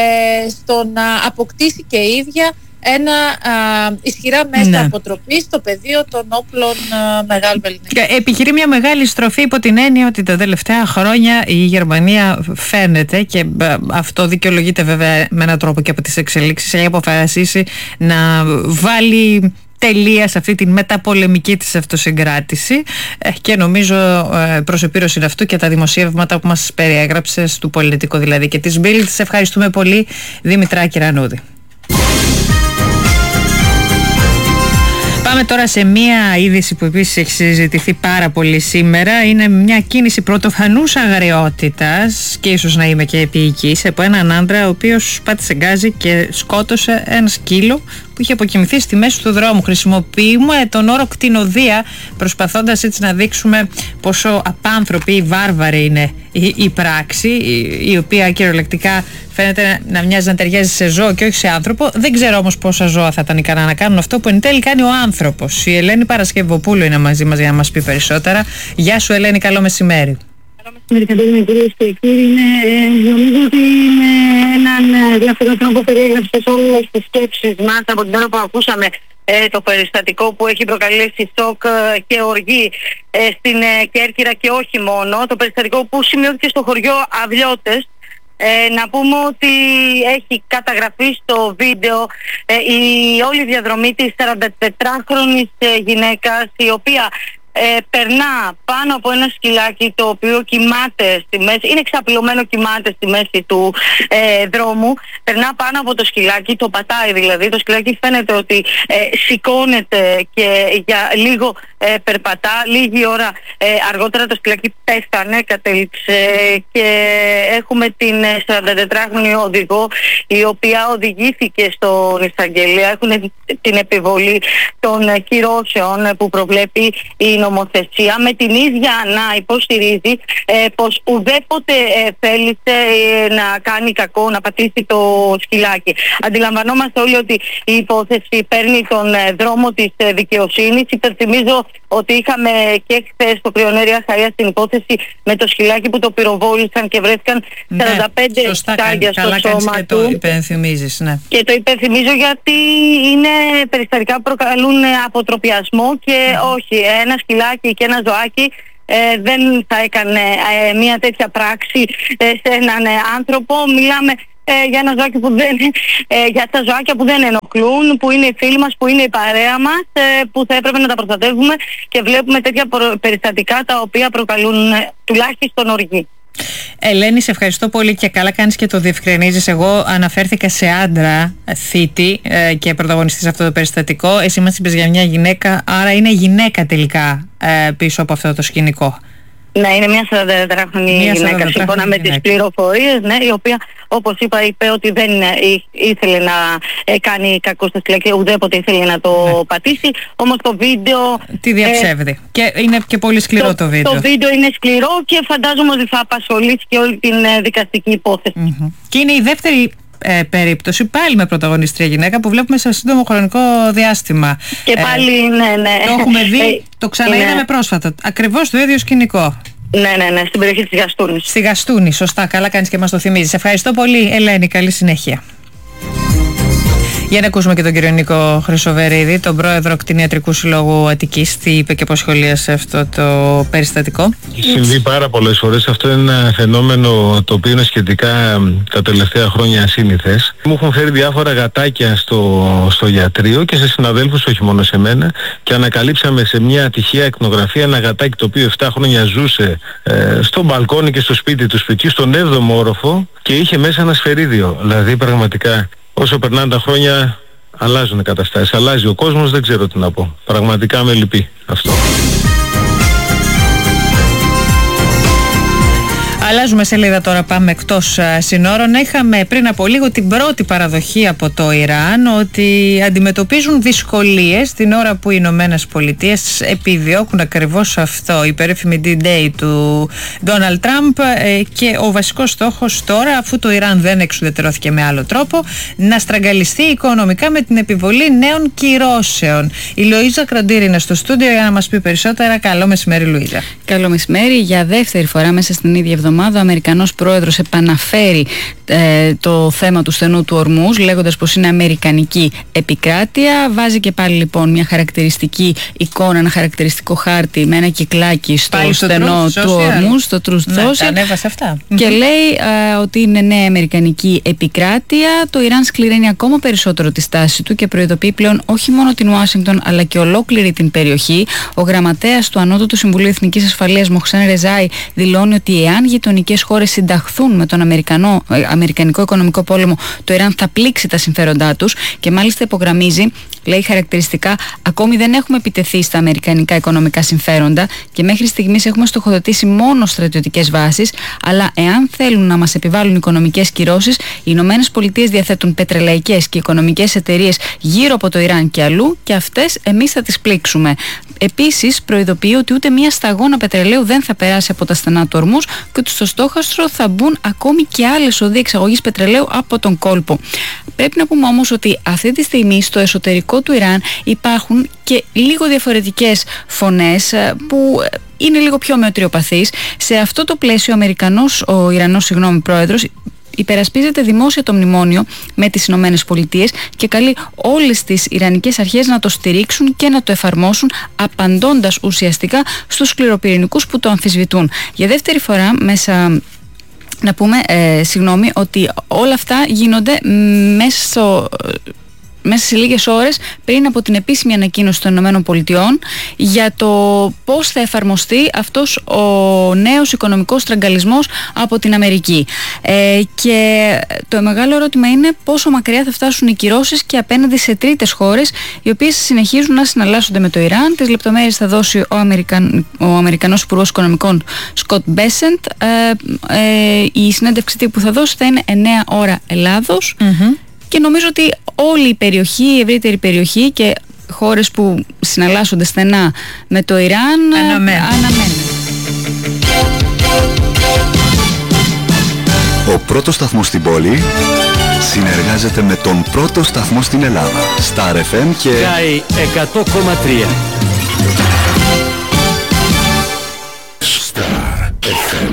στο να αποκτήσει και η ίδια ένα ισχυρά μέσα αποτροπής στο πεδίο των όπλων μεγάλου βεληνικού. Επιχειρεί μια μεγάλη στροφή υπό την έννοια ότι τα τελευταία χρόνια η Γερμανία φαίνεται, και αυτό δικαιολογείται βέβαια με έναν τρόπο και από τις εξελίξεις, έχει αποφασίσει να βάλει τελεία σε αυτή την μεταπολεμική της αυτοσυγκράτηση, και νομίζω προς επίρρωση αυτού και τα δημοσιεύματα που μας περιέγραψες, του Πολίτικο δηλαδή και της Bild. Σε ευχαριστούμε πολύ, Δήμητρα Κυρανούδη. Πάμε τώρα σε μία είδηση που επίσης έχει συζητηθεί πάρα πολύ σήμερα. Είναι μια κίνηση πρωτοφανούς αγριότητας, και ίσως να είμαι και επίοικης, από έναν άντρα ο οποίος πάτησε γκάζι και σκότωσε ένα σκύλο που είχε αποκοιμηθεί στη μέση του δρόμου. Χρησιμοποιούμε τον όρο κτηνοδία, προσπαθώντας έτσι να δείξουμε πόσο απάνθρωπη ή βάρβαρη είναι η πράξη, η οποία κυριολεκτικά φαίνεται να μοιάζει να ταιριάζει σε ζώο και όχι σε άνθρωπο. Δεν ξέρω όμως πόσα ζώα θα ήταν ικανά να κάνουν αυτό που εν τέλει κάνει ο άνθρωπος. Η Ελένη Παρασκευοπούλου είναι μαζί μας για να μας πει περισσότερα. Γεια σου Ελένη, καλό μεσημέρι. Καλό Μερικαντέρινοι κυρίες και κύριοι, νομίζω ότι με έναν διαφορετικό τρόπο περιέγραψες όλες τις σκέψεις μας από την ώρα που ακούσαμε το περιστατικό που έχει προκαλέσει σοκ και οργή στην Κέρκυρα και όχι μόνο. Το περιστατικό που σημειώθηκε στο χωριό Αυλιώτες. Να πούμε ότι έχει καταγραφεί στο βίντεο η όλη διαδρομή της 44χρονης γυναίκας, η οποία περνά πάνω από ένα σκυλάκι το οποίο κοιμάται στη μέση, είναι εξαπλωμένο, κοιμάται στη μέση του δρόμου. Περνά πάνω από το σκυλάκι, το πατάει δηλαδή. Το σκυλάκι φαίνεται ότι σηκώνεται και για λίγο περπατά. Λίγη ώρα αργότερα το σκυλάκι πέθανε, κατέληξε, και έχουμε την 44χρονη οδηγό, η οποία οδηγήθηκε στον εισαγγελέα. Έχουν την επιβολή των κυρώσεων που προβλέπει η νομοθεσία, με την ίδια να υποστηρίζει πως ουδέποτε θέλησε να κάνει κακό, να πατήσει το σκυλάκι. Αντιλαμβανόμαστε όλοι ότι η υπόθεση παίρνει τον δρόμο της δικαιοσύνης. Υπενθυμίζω ότι είχαμε και χθες στο Κρυονέρια Χαΐας την υπόθεση με το σκυλάκι που το πυροβόλησαν και βρέθηκαν 45 στάγια στο σώμα του. Το υπενθυμίζεις, ναι. Και το υπενθυμίζω γιατί είναι περιστατικά που προκαλούν αποτροπιασμό και όχι, ένα σκυλάκι και ένα ζωάκι δεν θα έκανε μια τέτοια πράξη σε έναν άνθρωπο. Μιλάμε για ένα ζωάκι που δεν, για τα ζωάκια που δεν ενοχλούν, που είναι οι φίλοι μας, που είναι η παρέα μας, που θα έπρεπε να τα προστατεύουμε, και βλέπουμε τέτοια περιστατικά τα οποία προκαλούν τουλάχιστον οργή. Ελένη, σε ευχαριστώ πολύ και καλά κάνεις και το διευκρινίζεις. Εγώ αναφέρθηκα σε άντρα θήτη και πρωταγωνιστή σε αυτό το περιστατικό. Εσύ μας είπες για μια γυναίκα, άρα είναι γυναίκα τελικά πίσω από αυτό το σκηνικό. Ναι, είναι μια 44χρονη γυναίκα, σύμφωνα με τις πληροφορίες, ναι, η οποία, όπως είπα, είπε ότι δεν ήθελε να κάνει κακό στο σκυλάκι, ουδέποτε ήθελε να το πατήσει. Όμως το βίντεο τη διαψεύδει. Και είναι και πολύ σκληρό το βίντεο. Το βίντεο είναι σκληρό και φαντάζομαι ότι θα απασχολήσει και όλη την δικαστική υπόθεση. Και είναι η δεύτερη περίπτωση πάλι με πρωταγωνίστρια γυναίκα που βλέπουμε σε σύντομο χρονικό διάστημα. Και πάλι, ναι. Το έχουμε δει, το ξαναείδαμε πρόσφατα. Ακριβώς το ίδιο σκηνικό. Ναι, στην περιοχή της Γαστούνης. Στη Γαστούνη, σωστά. Καλά κάνεις και μας το θυμίζεις. Ευχαριστώ πολύ, Ελένη. Καλή συνέχεια. Για να ακούσουμε και τον κύριο Νίκο Χρυσοβερίδη, τον πρόεδρο Κτηνιατρικού Συλλόγου Αττικής. Τι είπε και πώς σχολίασε αυτό το περιστατικό. Συμβεί πάρα πολλές φορές. Αυτό είναι ένα φαινόμενο το οποίο είναι σχετικά τα τελευταία χρόνια ασύνηθες. Μου έχουν φέρει διάφορα γατάκια στο γιατρείο και σε συναδέλφους, όχι μόνο σε μένα, και ανακαλύψαμε σε μια τυχαία εκνογραφία ένα γατάκι το οποίο 7 χρόνια ζούσε στο μπαλκόνι και στο σπίτι του σπιτιού, στον 7ο όροφο, και είχε μέσα ένα σφαιρίδιο. Δηλαδή πραγματικά, όσο περνάνε τα χρόνια αλλάζουν οι καταστάσεις, αλλάζει ο κόσμος, δεν ξέρω τι να πω. Πραγματικά με λυπεί αυτό. Αλλάζουμε σελίδα τώρα, πάμε εκτός συνόρων. Είχαμε πριν από λίγο την πρώτη παραδοχή από το Ιράν ότι αντιμετωπίζουν δυσκολίες την ώρα που οι Ηνωμένες Πολιτείες επιδιώκουν ακριβώς αυτό, η περίφημη D-Day του Ντόναλντ Τραμπ, και ο βασικός στόχος τώρα, αφού το Ιράν δεν εξουδετερώθηκε με άλλο τρόπο, να στραγγαλιστεί οικονομικά με την επιβολή νέων κυρώσεων. Η Λοΐζα Κροντήρη είναι στο στούντιο για να μας πει περισσότερα. Καλό μεσημέρι, Λοΐζα. Καλό μεσημέρι. Για δεύτερη φορά μέσα στην ίδια εβδομάδα ο Αμερικανός πρόεδρος επαναφέρει το θέμα του στενού του Ορμούζ, λέγοντας πως είναι αμερικανική επικράτεια. Βάζει και πάλι λοιπόν μια χαρακτηριστική εικόνα, ένα χαρακτηριστικό χάρτη με ένα κυκλάκι στο στενό του Ορμούζ, στο Truth Social. Ανέβασε αυτά. Και λέει ότι είναι νέα αμερικανική επικράτεια. Το Ιράν σκληραίνει ακόμα περισσότερο τη στάση του και προειδοποιεί πλέον όχι μόνο την Ουάσιγκτον αλλά και ολόκληρη την περιοχή. Ο γραμματέας του Ανώτατου Συμβουλίου Εθνικής Ασφαλείας, Μοχσέν Ρεζάι, δηλώνει ότι εάν γειτονικές χώρες συνταχθούν με τον Αμερικανικό Οικονομικό Πόλεμο, το Ιράν θα πλήξει τα συμφέροντά τους, και μάλιστα υπογραμμίζει, λέει χαρακτηριστικά, ακόμη δεν έχουμε επιτεθεί στα αμερικανικά οικονομικά συμφέροντα και μέχρι στιγμής έχουμε στοχοδοτήσει μόνο στρατιωτικές βάσεις, αλλά εάν θέλουν να μας επιβάλλουν οικονομικές κυρώσεις, οι Ηνωμένες Πολιτείες διαθέτουν πετρελαϊκές και οικονομικές εταιρείες γύρω από το Ιράν και αλλού, και αυτές εμείς θα τις πλήξουμε. Επίσης, προειδοποιεί ότι ούτε μία σταγόνα πετρελαίου δεν θα περάσει από τα στενά του Ορμούζ και ότι στο στόχαστρο θα μπουν ακόμη και άλλες οδοί εξαγωγής πετρελαίου από τον κόλπο. Πρέπει να πούμε όμως ότι αυτή τη στιγμή στο εσωτερικό του Ιράν υπάρχουν και λίγο διαφορετικές φωνές που είναι λίγο πιο μετριοπαθείς. Σε αυτό το πλαίσιο ο Ιρανός πρόεδρος υπερασπίζεται δημόσια το μνημόνιο με τις Ηνωμένες Πολιτείες και καλεί όλες τις Ιρανικές αρχές να το στηρίξουν και να το εφαρμόσουν, απαντώντας ουσιαστικά στους σκληροπυρηνικούς που το αμφισβητούν. Για δεύτερη φορά μέσα... Να πούμε, ότι όλα αυτά γίνονται μέσα σε λίγες ώρες πριν από την επίσημη ανακοίνωση των ΗΠΑ για το πώς θα εφαρμοστεί αυτός ο νέος οικονομικός στραγγαλισμός από την Αμερική. Και το μεγάλο ερώτημα είναι πόσο μακριά θα φτάσουν οι κυρώσεις και απέναντι σε τρίτες χώρες οι οποίες συνεχίζουν να συναλλάσσονται με το Ιράν. Τις λεπτομέρειες θα δώσει ο Αμερικανός Υπουργός Οικονομικών Σκοτ Μπέσεντ. Η συνέντευξη που θα δώσει θα είναι 9 ώρα Ελλάδος. Και νομίζω ότι όλη η περιοχή, η ευρύτερη περιοχή και χώρες που συναλλάσσονται στενά με το Ιράν αναμένουν. Ο πρώτος σταθμός στην πόλη συνεργάζεται με τον πρώτο σταθμό στην Ελλάδα. Star FM και Sky 100,3. Star FM.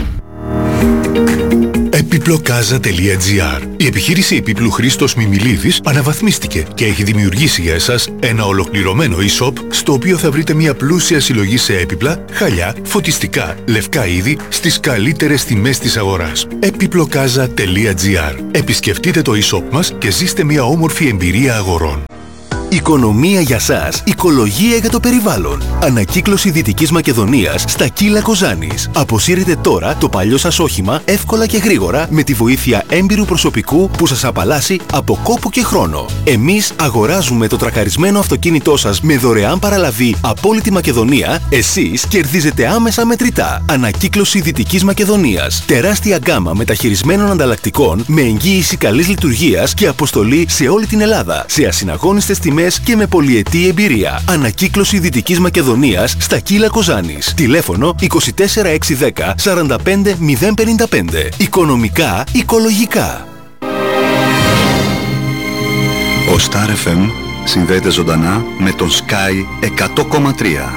Επιπλοκάζα.gr. Η επιχείρηση επίπλου Χρήστος Μιμιλίδης αναβαθμίστηκε και έχει δημιουργήσει για εσάς ένα ολοκληρωμένο e-shop στο οποίο θα βρείτε μια πλούσια συλλογή σε έπιπλα, χαλιά, φωτιστικά, λευκά είδη στις καλύτερες τιμές της αγοράς. Επιπλοκάζα.gr. Επισκεφτείτε το e-shop μας και ζήστε μια όμορφη εμπειρία αγορών. Οικονομία για σας, οικολογία για το περιβάλλον. Ανακύκλωση Δυτικής Μακεδονίας στα Κύλα Κοζάνης. Αποσύρετε τώρα το παλιό σας όχημα εύκολα και γρήγορα με τη βοήθεια έμπειρου προσωπικού που σας απαλλάσσει από κόπο και χρόνο. Εμείς αγοράζουμε το τρακαρισμένο αυτοκίνητό σας με δωρεάν παραλαβή από όλη τη Μακεδονία. Εσείς κερδίζετε άμεσα μετρητά. Ανακύκλωση Δυτικής Μακεδονίας. Τεράστια γκάμα μεταχειρισμένων ανταλλακτικών με εγγύηση καλής λειτουργίας και αποστολή σε όλη την Ελλάδα. Σε ασυναγώνιστες τιμές και με πολυετή εμπειρία. Ανακύκλωση Δυτικής Μακεδονίας στα Κύλα Κοζάνης. Τηλέφωνο 24610 45055. Οικονομικά, οικολογικά. Ο Star FM συνδέεται ζωντανά με τον Sky 100,3.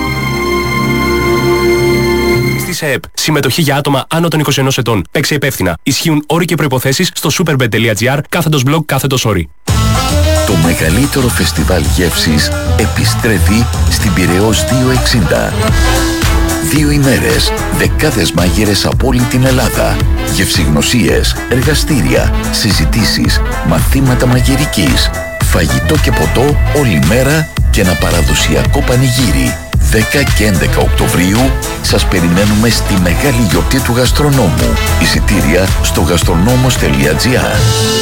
Στη ΕΕΠ. Συμμετοχή για άτομα άνω των 21 ετών. Παίξε υπεύθυνα. Ισχύουν όροι και προϋποθέσεις στο superbet.gr/blog/όροι. Το μεγαλύτερο φεστιβάλ γεύσης επιστρέφει στην Πειραιώς 260. 2 ημέρες, δεκάδες μάγειρες από όλη την Ελλάδα, γευσηγνωσίες, εργαστήρια, συζητήσεις, μαθήματα μαγειρικής, φαγητό και ποτό όλη μέρα και ένα παραδοσιακό πανηγύρι. 10 και 11 Οκτωβρίου σας περιμένουμε στη μεγάλη γιορτή του γαστρονόμου. Εισιτήρια στο gastronomos.gr.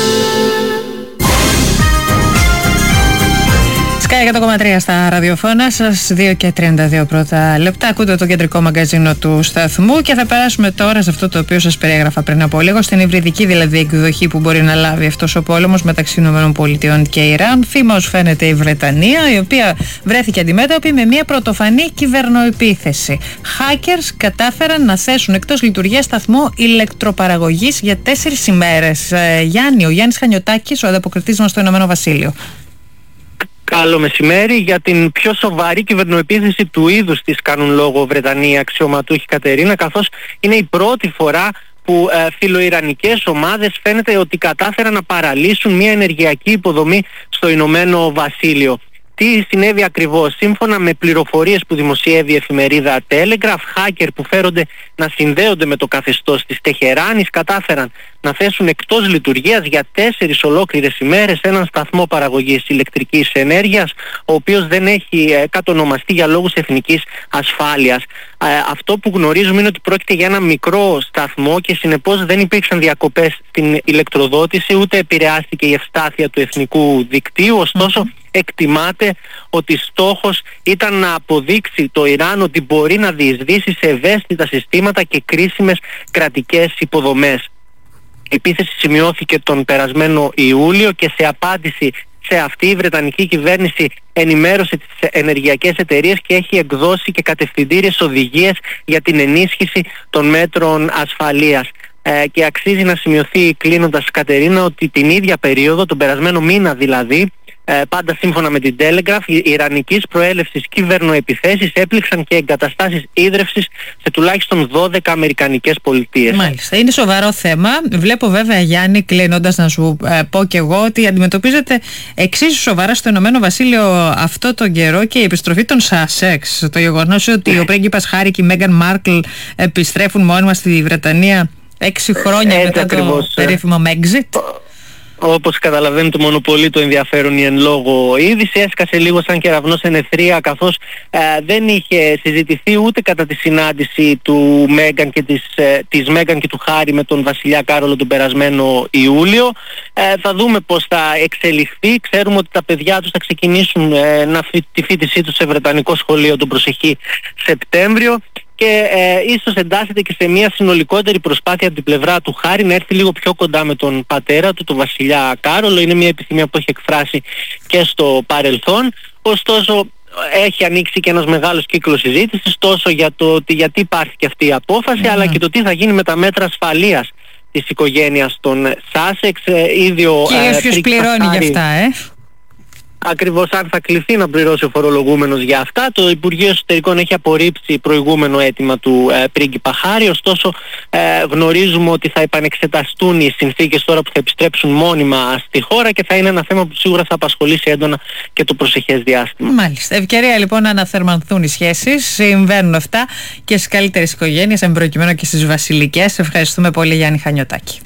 Sky 100,3 στα ραδιοφώνα σας, 2 και 32 πρώτα λεπτά. Ακούτε το κεντρικό μαγκαζίνο του σταθμού και θα περάσουμε τώρα σε αυτό το οποίο σας περιέγραφα πριν από λίγο, στην υβριδική δηλαδή εκδοχή που μπορεί να λάβει αυτός ο πόλεμος μεταξύ ΗΠΑ και Ιράν. Θύμα ως φαίνεται η Βρετανία, η οποία βρέθηκε αντιμέτωπη με μια πρωτοφανή κυβερνοεπίθεση. Hackers κατάφεραν να θέσουν εκτός λειτουργία σταθμό ηλεκτροπαραγωγής για 4 ημέρες. Ο Γιάννης Χανιωτάκης, ο ανταποκριτής μας στο Ηνωμένο Βασίλειο. Καλό μεσημέρι. Για την πιο σοβαρή κυβερνοεπίθεση του είδους της κάνουν λόγο Βρετανοί αξιωματούχοι, Κατερίνα, καθώς είναι η πρώτη φορά που φιλοϊρανικές ομάδες φαίνεται ότι κατάφεραν να παραλύσουν μια ενεργειακή υποδομή στο Ηνωμένο Βασίλειο. Τι συνέβη ακριβώς? Σύμφωνα με πληροφορίες που δημοσιεύει η εφημερίδα Telegraph, hacker που φέρονται να συνδέονται με το καθεστώς της Τεχεράνης κατάφεραν να θέσουν εκτός λειτουργίας για 4 ολόκληρες ημέρες έναν σταθμό παραγωγής ηλεκτρικής ενέργειας, ο οποίος δεν έχει κατονομαστεί για λόγους εθνικής ασφάλειας. Αυτό που γνωρίζουμε είναι ότι πρόκειται για ένα μικρό σταθμό και συνεπώς δεν υπήρξαν διακοπές στην ηλεκτροδότηση, ούτε επηρεάστηκε η ευστάθεια του εθνικού δικτύου. Ωστόσο, εκτιμάται ότι στόχος ήταν να αποδείξει το Ιράν ότι μπορεί να διεισδύσει σε ευαίσθητα συστήματα και κρίσιμες κρατικές υποδομές. Η επίθεση σημειώθηκε τον περασμένο Ιούλιο και σε απάντηση σε αυτή η Βρετανική κυβέρνηση ενημέρωσε τις ενεργειακές εταιρείες και έχει εκδώσει και κατευθυντήριες οδηγίες για την ενίσχυση των μέτρων ασφαλείας. Και αξίζει να σημειωθεί, κλείνοντας, Κατερίνα, ότι την ίδια περίοδο, τον περασμένο μήνα δηλαδή, πάντα σύμφωνα με την Telegraph, οι ιρανικής προέλευσης κυβερνοεπιθέσεις έπληξαν και εγκαταστάσεις ίδρευσης σε τουλάχιστον 12 αμερικανικές πολιτείες. Μάλιστα. Είναι σοβαρό θέμα. Βλέπω βέβαια, Γιάννη, κλείνοντας, να σου πω και εγώ ότι αντιμετωπίζεται εξίσου σοβαρά στο Ηνωμένο Βασίλειο αυτό τον καιρό και η επιστροφή των Σάσεξ. Το γεγονός ότι ο πρίγκιπας Χάρη και η Μέγαν Μάρκλ επιστρέφουν μόνιμα στη Βρετανία 6 χρόνια μετά το περίφημο Brexit. Όπως καταλαβαίνετε, μονοπολεί το ενδιαφέρον η εν λόγω είδηση. Έσκασε λίγο σαν κεραυνός εν αιθρία, καθώς δεν είχε συζητηθεί ούτε κατά τη συνάντηση του Μέγαν και της Μέγαν και του Χάρη με τον βασιλιά Κάρολο τον περασμένο Ιούλιο. Θα δούμε πώς θα εξελιχθεί. Ξέρουμε ότι τα παιδιά τους θα ξεκινήσουν τη φοιτησή τους σε βρετανικό σχολείο τον προσεχή Σεπτέμβριο. Και ίσως εντάσσεται και σε μια συνολικότερη προσπάθεια από την πλευρά του Χάρη να έρθει λίγο πιο κοντά με τον πατέρα του, τον βασιλιά Κάρολο. Είναι μια επιθυμία που έχει εκφράσει και στο παρελθόν. Ωστόσο, έχει ανοίξει και ένας μεγάλος κύκλος συζήτησης, τόσο για το ότι γιατί υπάρχει και αυτή η απόφαση, αλλά και το τι θα γίνει με τα μέτρα ασφαλείας της οικογένειας των Σάσεξ. Κυρίως ποιος πληρώνει γι' αυτά, Ακριβώς, αν θα κληθεί να πληρώσει ο φορολογούμενος για αυτά. Το Υπουργείο Εσωτερικών έχει απορρίψει προηγούμενο αίτημα του πρίγκιπα Χάρη. Ωστόσο, γνωρίζουμε ότι θα επανεξεταστούν οι συνθήκες τώρα που θα επιστρέψουν μόνιμα στη χώρα και θα είναι ένα θέμα που σίγουρα θα απασχολήσει έντονα και το προσεχές διάστημα. Μάλιστα. Ευκαιρία λοιπόν να αναθερμανθούν οι σχέσεις. Συμβαίνουν αυτά και στις καλύτερες οικογένειες, εμπροκειμένου και στις βασιλικές. Ευχαριστούμε πολύ, Γιάννη Χανιωτάκη.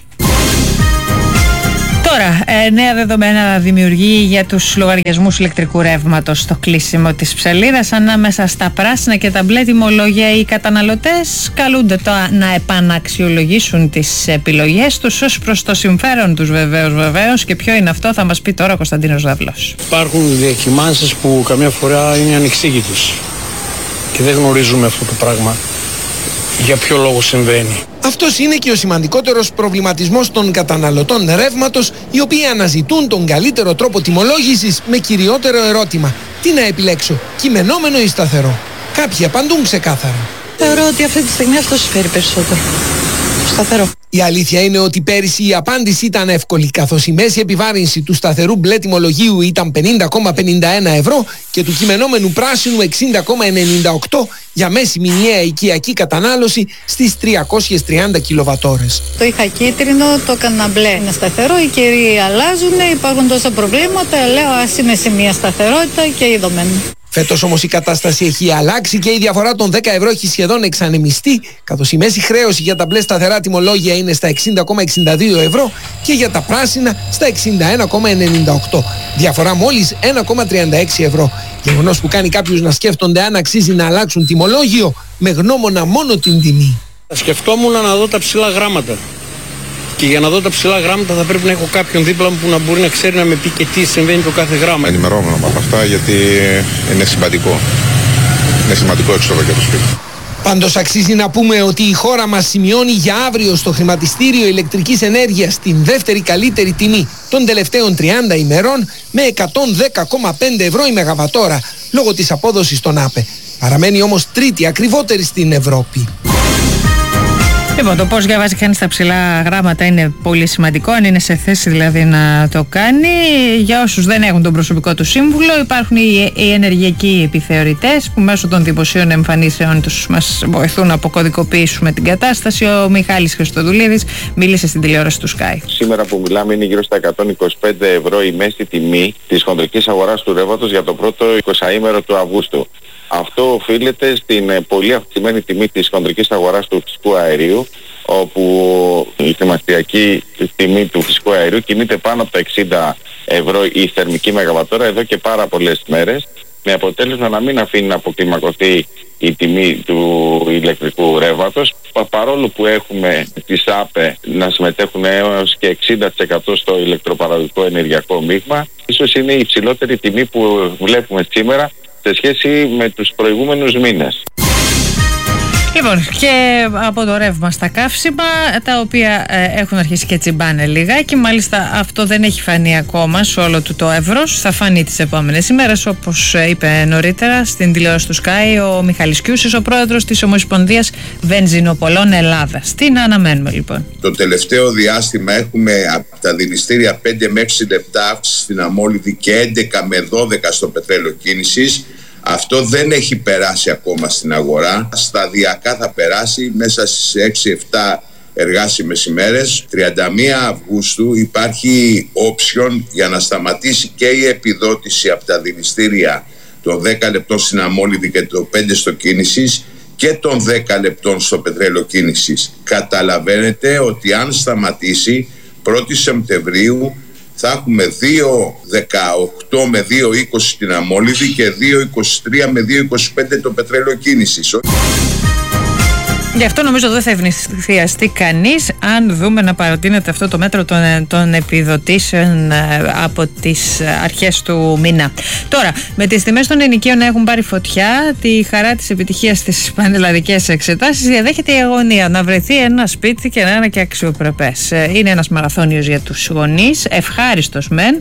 Τώρα, νέα δεδομένα δημιουργεί για τους λογαριασμούς ηλεκτρικού ρεύματος στο κλείσιμο της ψαλίδας. Ανάμεσα στα πράσινα και τα μπλε τιμολόγια, οι καταναλωτές καλούνται τώρα να επαναξιολογήσουν τις επιλογές τους ως προς το συμφέρον τους βεβαίως. Και ποιο είναι αυτό θα μας πει τώρα ο Κωνσταντίνος Δαυλός. Υπάρχουν διακυμάνσεις που καμιά φορά είναι ανεξήγητες και δεν γνωρίζουμε αυτό το πράγμα. Για ποιο λόγο συμβαίνει. Αυτός είναι και ο σημαντικότερος προβληματισμός των καταναλωτών ρεύματος, οι οποίοι αναζητούν τον καλύτερο τρόπο τιμολόγησης με κυριότερο ερώτημα: τι να επιλέξω, κειμενόμενο ή σταθερό? Κάποιοι απαντούν ξεκάθαρα: θεωρώ ότι αυτή τη στιγμή αυτό συμφέρει περισσότερο. Σταθερό. Η αλήθεια είναι ότι πέρυσι η απάντηση ήταν εύκολη, καθώς η μέση επιβάρυνση του σταθερού μπλε τιμολογίου ήταν 50,51 ευρώ και του κειμενόμενου πράσινου 60,98 για μέση μηνιαία οικιακή κατανάλωση στις 330 κιλοβατόρες. Το είχα κίτρινο, το έκανα μπλε. Είναι σταθερό, οι καιροί αλλάζουν, υπάρχουν τόσα προβλήματα, λέω ας είναι σε μια σταθερότητα και ειδωμένο. Φέτος όμως η κατάσταση έχει αλλάξει και η διαφορά των 10 ευρώ έχει σχεδόν εξανεμιστεί, καθώς η μέση χρέωση για τα μπλε σταθερά τιμολόγια είναι στα 60,62 ευρώ και για τα πράσινα στα 61,98. Διαφορά μόλις 1,36 ευρώ. Γεγονός που κάνει κάποιους να σκέφτονται αν αξίζει να αλλάξουν τιμολόγιο με γνώμονα μόνο την τιμή. Σκεφτόμουν να δω τα ψηλά γράμματα. Και για να δω τα ψηλά γράμματα θα πρέπει να έχω κάποιον δίπλα μου που να μπορεί να ξέρει να με πει και τι συμβαίνει το κάθε γράμμα. Ενημερώνω από αυτά γιατί είναι σημαντικό. Είναι σημαντικό έξοδο για το σπίτι. Πάντως αξίζει να πούμε ότι η χώρα μας σημειώνει για αύριο στο χρηματιστήριο ηλεκτρικής ενέργειας την δεύτερη καλύτερη τιμή των τελευταίων 30 ημερών με 110,5 ευρώ η μεγαβατόρα λόγω της απόδοσης των ΑΠΕ. Παραμένει όμως τρίτη ακριβότερη στην Ευρώπη. Λοιπόν, το πώς διαβάζει κανείς τα ψηλά γράμματα είναι πολύ σημαντικό, αν είναι σε θέση δηλαδή να το κάνει. Για όσους δεν έχουν τον προσωπικό του σύμβουλο, υπάρχουν οι ενεργειακοί επιθεωρητές που μέσω των δημοσίων εμφανίσεων τους μας βοηθούν να αποκωδικοποιήσουμε την κατάσταση. Ο Μιχάλης Χριστοδουλίδης μίλησε στην τηλεόραση του Sky. Σήμερα που μιλάμε είναι γύρω στα 125 ευρώ η μέση τιμή της χοντρικής αγοράς του ρεύματος για το πρώτο 20ήμερο του Αυγούστου. Αυτό οφείλεται στην πολύ αυξημένη τιμή της χοντρικής αγοράς του φυσικού αερίου, όπου η χρηματιστηριακή τιμή του φυσικού αερίου κινείται πάνω από τα 60 ευρώ η θερμική μεγαβατόρα εδώ και πάρα πολλές μέρες, με αποτέλεσμα να μην αφήνει να αποκλιμακωθεί η τιμή του ηλεκτρικού ρεύματος, παρόλο που έχουμε τις ΑΠΕ να συμμετέχουν έως και 60% στο ηλεκτροπαραγωγικό ενεργειακό μείγμα. Ίσως είναι η υψηλότερη τιμή που βλέπουμε σήμερα σε σχέση με τους προηγούμενους μήνες. Λοιπόν, και από το ρεύμα στα καύσιμα, τα οποία έχουν αρχίσει και τσιμπάνε λιγάκι. Μάλιστα, αυτό δεν έχει φανεί ακόμα σε όλο του το εύρος. Θα φανεί τις επόμενες ημέρες, όπως είπε νωρίτερα στην τηλεόραση του Sky ο Μιχάλης Κιούσης, ο πρόεδρος της Ομοσπονδίας Βενζινοπολών Ελλάδας. Τι να αναμένουμε λοιπόν? Το τελευταίο διάστημα έχουμε από τα δηληστήρια 5 με 6 λεπτά αύξηση στην αμόλυδη και 11 με 12 στο πετρέλαιο κίνησης. Αυτό δεν έχει περάσει ακόμα στην αγορά. Σταδιακά θα περάσει μέσα στις 6-7 εργάσιμες ημέρες. 31 Αυγούστου υπάρχει όψιον για να σταματήσει και η επιδότηση από τα δηληστήρια των 10 λεπτών στην αμόλυδη και των 5 στο κίνησης και των 10 λεπτών στο πετρέλαιο κίνησης. Καταλαβαίνετε ότι αν σταματήσει 1η Σεπτεμβρίου θα έχουμε 2,18 με 2,20 την αμόλυδη και 2,23 με 2,25 το πετρέλαιο κίνησης. Γι' αυτό νομίζω δεν θα ευνηδιαστεί κανείς αν δούμε να παρατείνεται αυτό το μέτρο των επιδοτήσεων από τις αρχές του μήνα. Τώρα, με τις τιμές των ενοικίων να έχουν πάρει φωτιά, τη χαρά της επιτυχίας στις πανελλαδικές εξετάσεις διαδέχεται η αγωνία να βρεθεί ένα σπίτι και να είναι και αξιοπρεπές. Είναι ένας μαραθώνιος για τους γονείς, ευχάριστος μεν,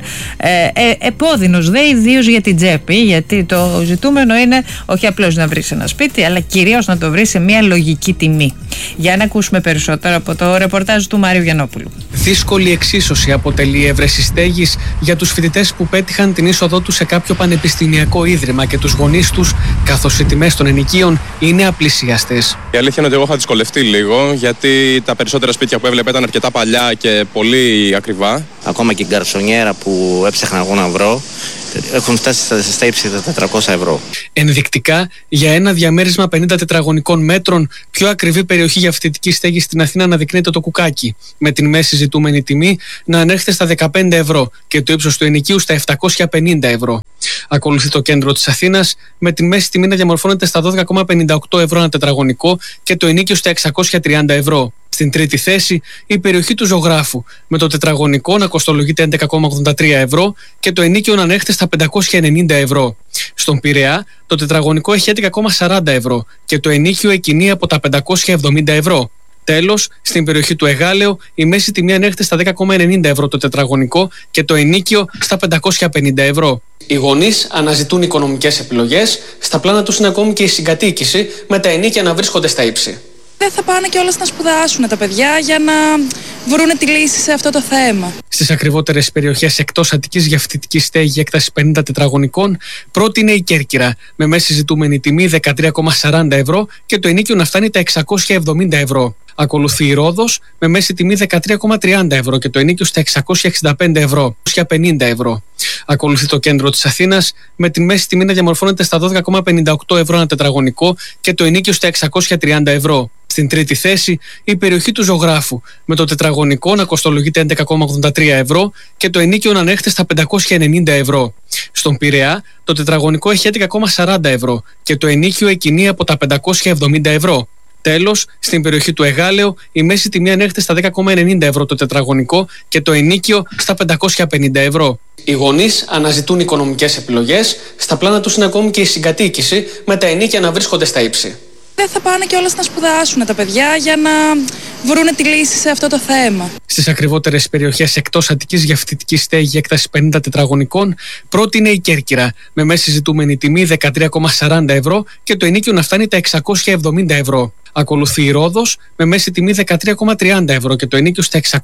επώδυνος δε ιδίως για την τσέπη, γιατί το ζητούμενο είναι όχι απλώς να βρεις ένα σπίτι, αλλά κυρίως να το βρεις σε μια λογική τιμή. Για να ακούσουμε περισσότερα από το ρεπορτάζ του Μάριου Γιαννόπουλου. Δύσκολη εξίσωση αποτελεί η έβρεση στέγης για τους φοιτητές που πέτυχαν την είσοδό τους σε κάποιο πανεπιστημιακό ίδρυμα και τους γονείς τους, καθώς οι τιμές των ενοικίων είναι απλησιαστές. Η αλήθεια είναι ότι εγώ είχα δυσκολευτεί λίγο, γιατί τα περισσότερα σπίτια που έβλεπα ήταν αρκετά παλιά και πολύ ακριβά. Ακόμα και η γκαρσονιέρα που έψαχνα εγώ να βρω έχουν φτάσει στα ύψη τα 400 ευρώ. Ενδεικτικά, για ένα διαμέρισμα 50 τετραγωνικών μέτρων, πιο ακριβή περιοχή για φοιτητική στέγη στην Αθήνα αναδεικνύεται το Κουκάκι, με την μέση ζητούμενη τιμή να ανέρχεται στα 15 ευρώ και το ύψος του ενοικίου στα 750 ευρώ. Ακολουθεί το κέντρο της Αθήνας, με την μέση τιμή να διαμορφώνεται στα 12,58 ευρώ ένα τετραγωνικό και το ενοίκιο στα 630 ευρώ. Στην τρίτη θέση, η περιοχή του Ζωγράφου, με το τετραγωνικό να κοστολογείται 11,83 ευρώ και το ενοίκιο να ανέρχεται στα 590 ευρώ. Στον Πειραιά, το τετραγωνικό έχει 11,40 ευρώ και το ενοίκιο εκκινεί από τα 570 ευρώ. Τέλος, στην περιοχή του Εγάλεο, η μέση τιμή ανέρχεται στα 10,90 ευρώ το τετραγωνικό και το ενοίκιο στα 550 ευρώ. Οι γονείς αναζητούν οικονομικές επιλογές, στα πλάνα τους είναι ακόμη και η συγκατοίκηση, με τα ενοίκια να βρίσκονται στα ύψη. Δεν θα πάνε κιόλας να σπουδάσουν τα παιδιά για να βρουν τη λύση σε αυτό το θέμα. Στις ακριβότερες περιοχές εκτός Αττικής για φοιτητική στέγη έκταση 50 τετραγωνικών, πρώτη είναι η Κέρκυρα, με μέση ζητούμενη τιμή 13,40 ευρώ και το ενοίκιο να φτάνει τα 670 ευρώ. Ακολουθεί η Ρόδος, με μέση τιμή 13,30 ευρώ και το ενοίκιο στα 665 ευρώ, 650 ευρώ. Ακολουθεί το κέντρο της Αθήνας, με τη μέση τιμή να διαμορφώνεται στα 12,58 ευρώ ένα τετραγωνικό και το ενοίκιο στα 630 ευρώ. Στην τρίτη θέση, η περιοχή του Ζωγράφου, με το τετραγωνικό να κοστολογείται 11,83 ευρώ και το ενοίκιο να ανέρχεται στα 590 ευρώ. Στον Πειραιά, το τετραγωνικό έχει 11,40 ευρώ και το ενοίκιο εκκινεί από τα 570 ευρώ. Τέλος, στην περιοχή του Εγάλεο, η μέση τιμή ανέρχεται στα 10,90 ευρώ το τετραγωνικό και το ενοίκιο στα 550 ευρώ. Οι γονείς αναζητούν οικονομικές επιλογές, στα πλάνα τους είναι ακόμη και η συγκατοίκηση, με τα ενοίκια να βρίσκονται στα ύψη. Δεν θα πάνε κιόλας να σπουδάσουν τα παιδιά για να βρουν τη λύση σε αυτό το θέμα. Στις ακριβότερες περιοχές εκτός Αττικής για φοιτητική στέγη έκταση 50 τετραγωνικών, πρώτη είναι η Κέρκυρα, με μέση ζητούμενη τιμή 13,40 ευρώ και το ενοίκιο να φτάνει τα 670 ευρώ. Ακολουθεί η Ρόδος, με μέση τιμή 13,30 ευρώ και το ενοίκιο στα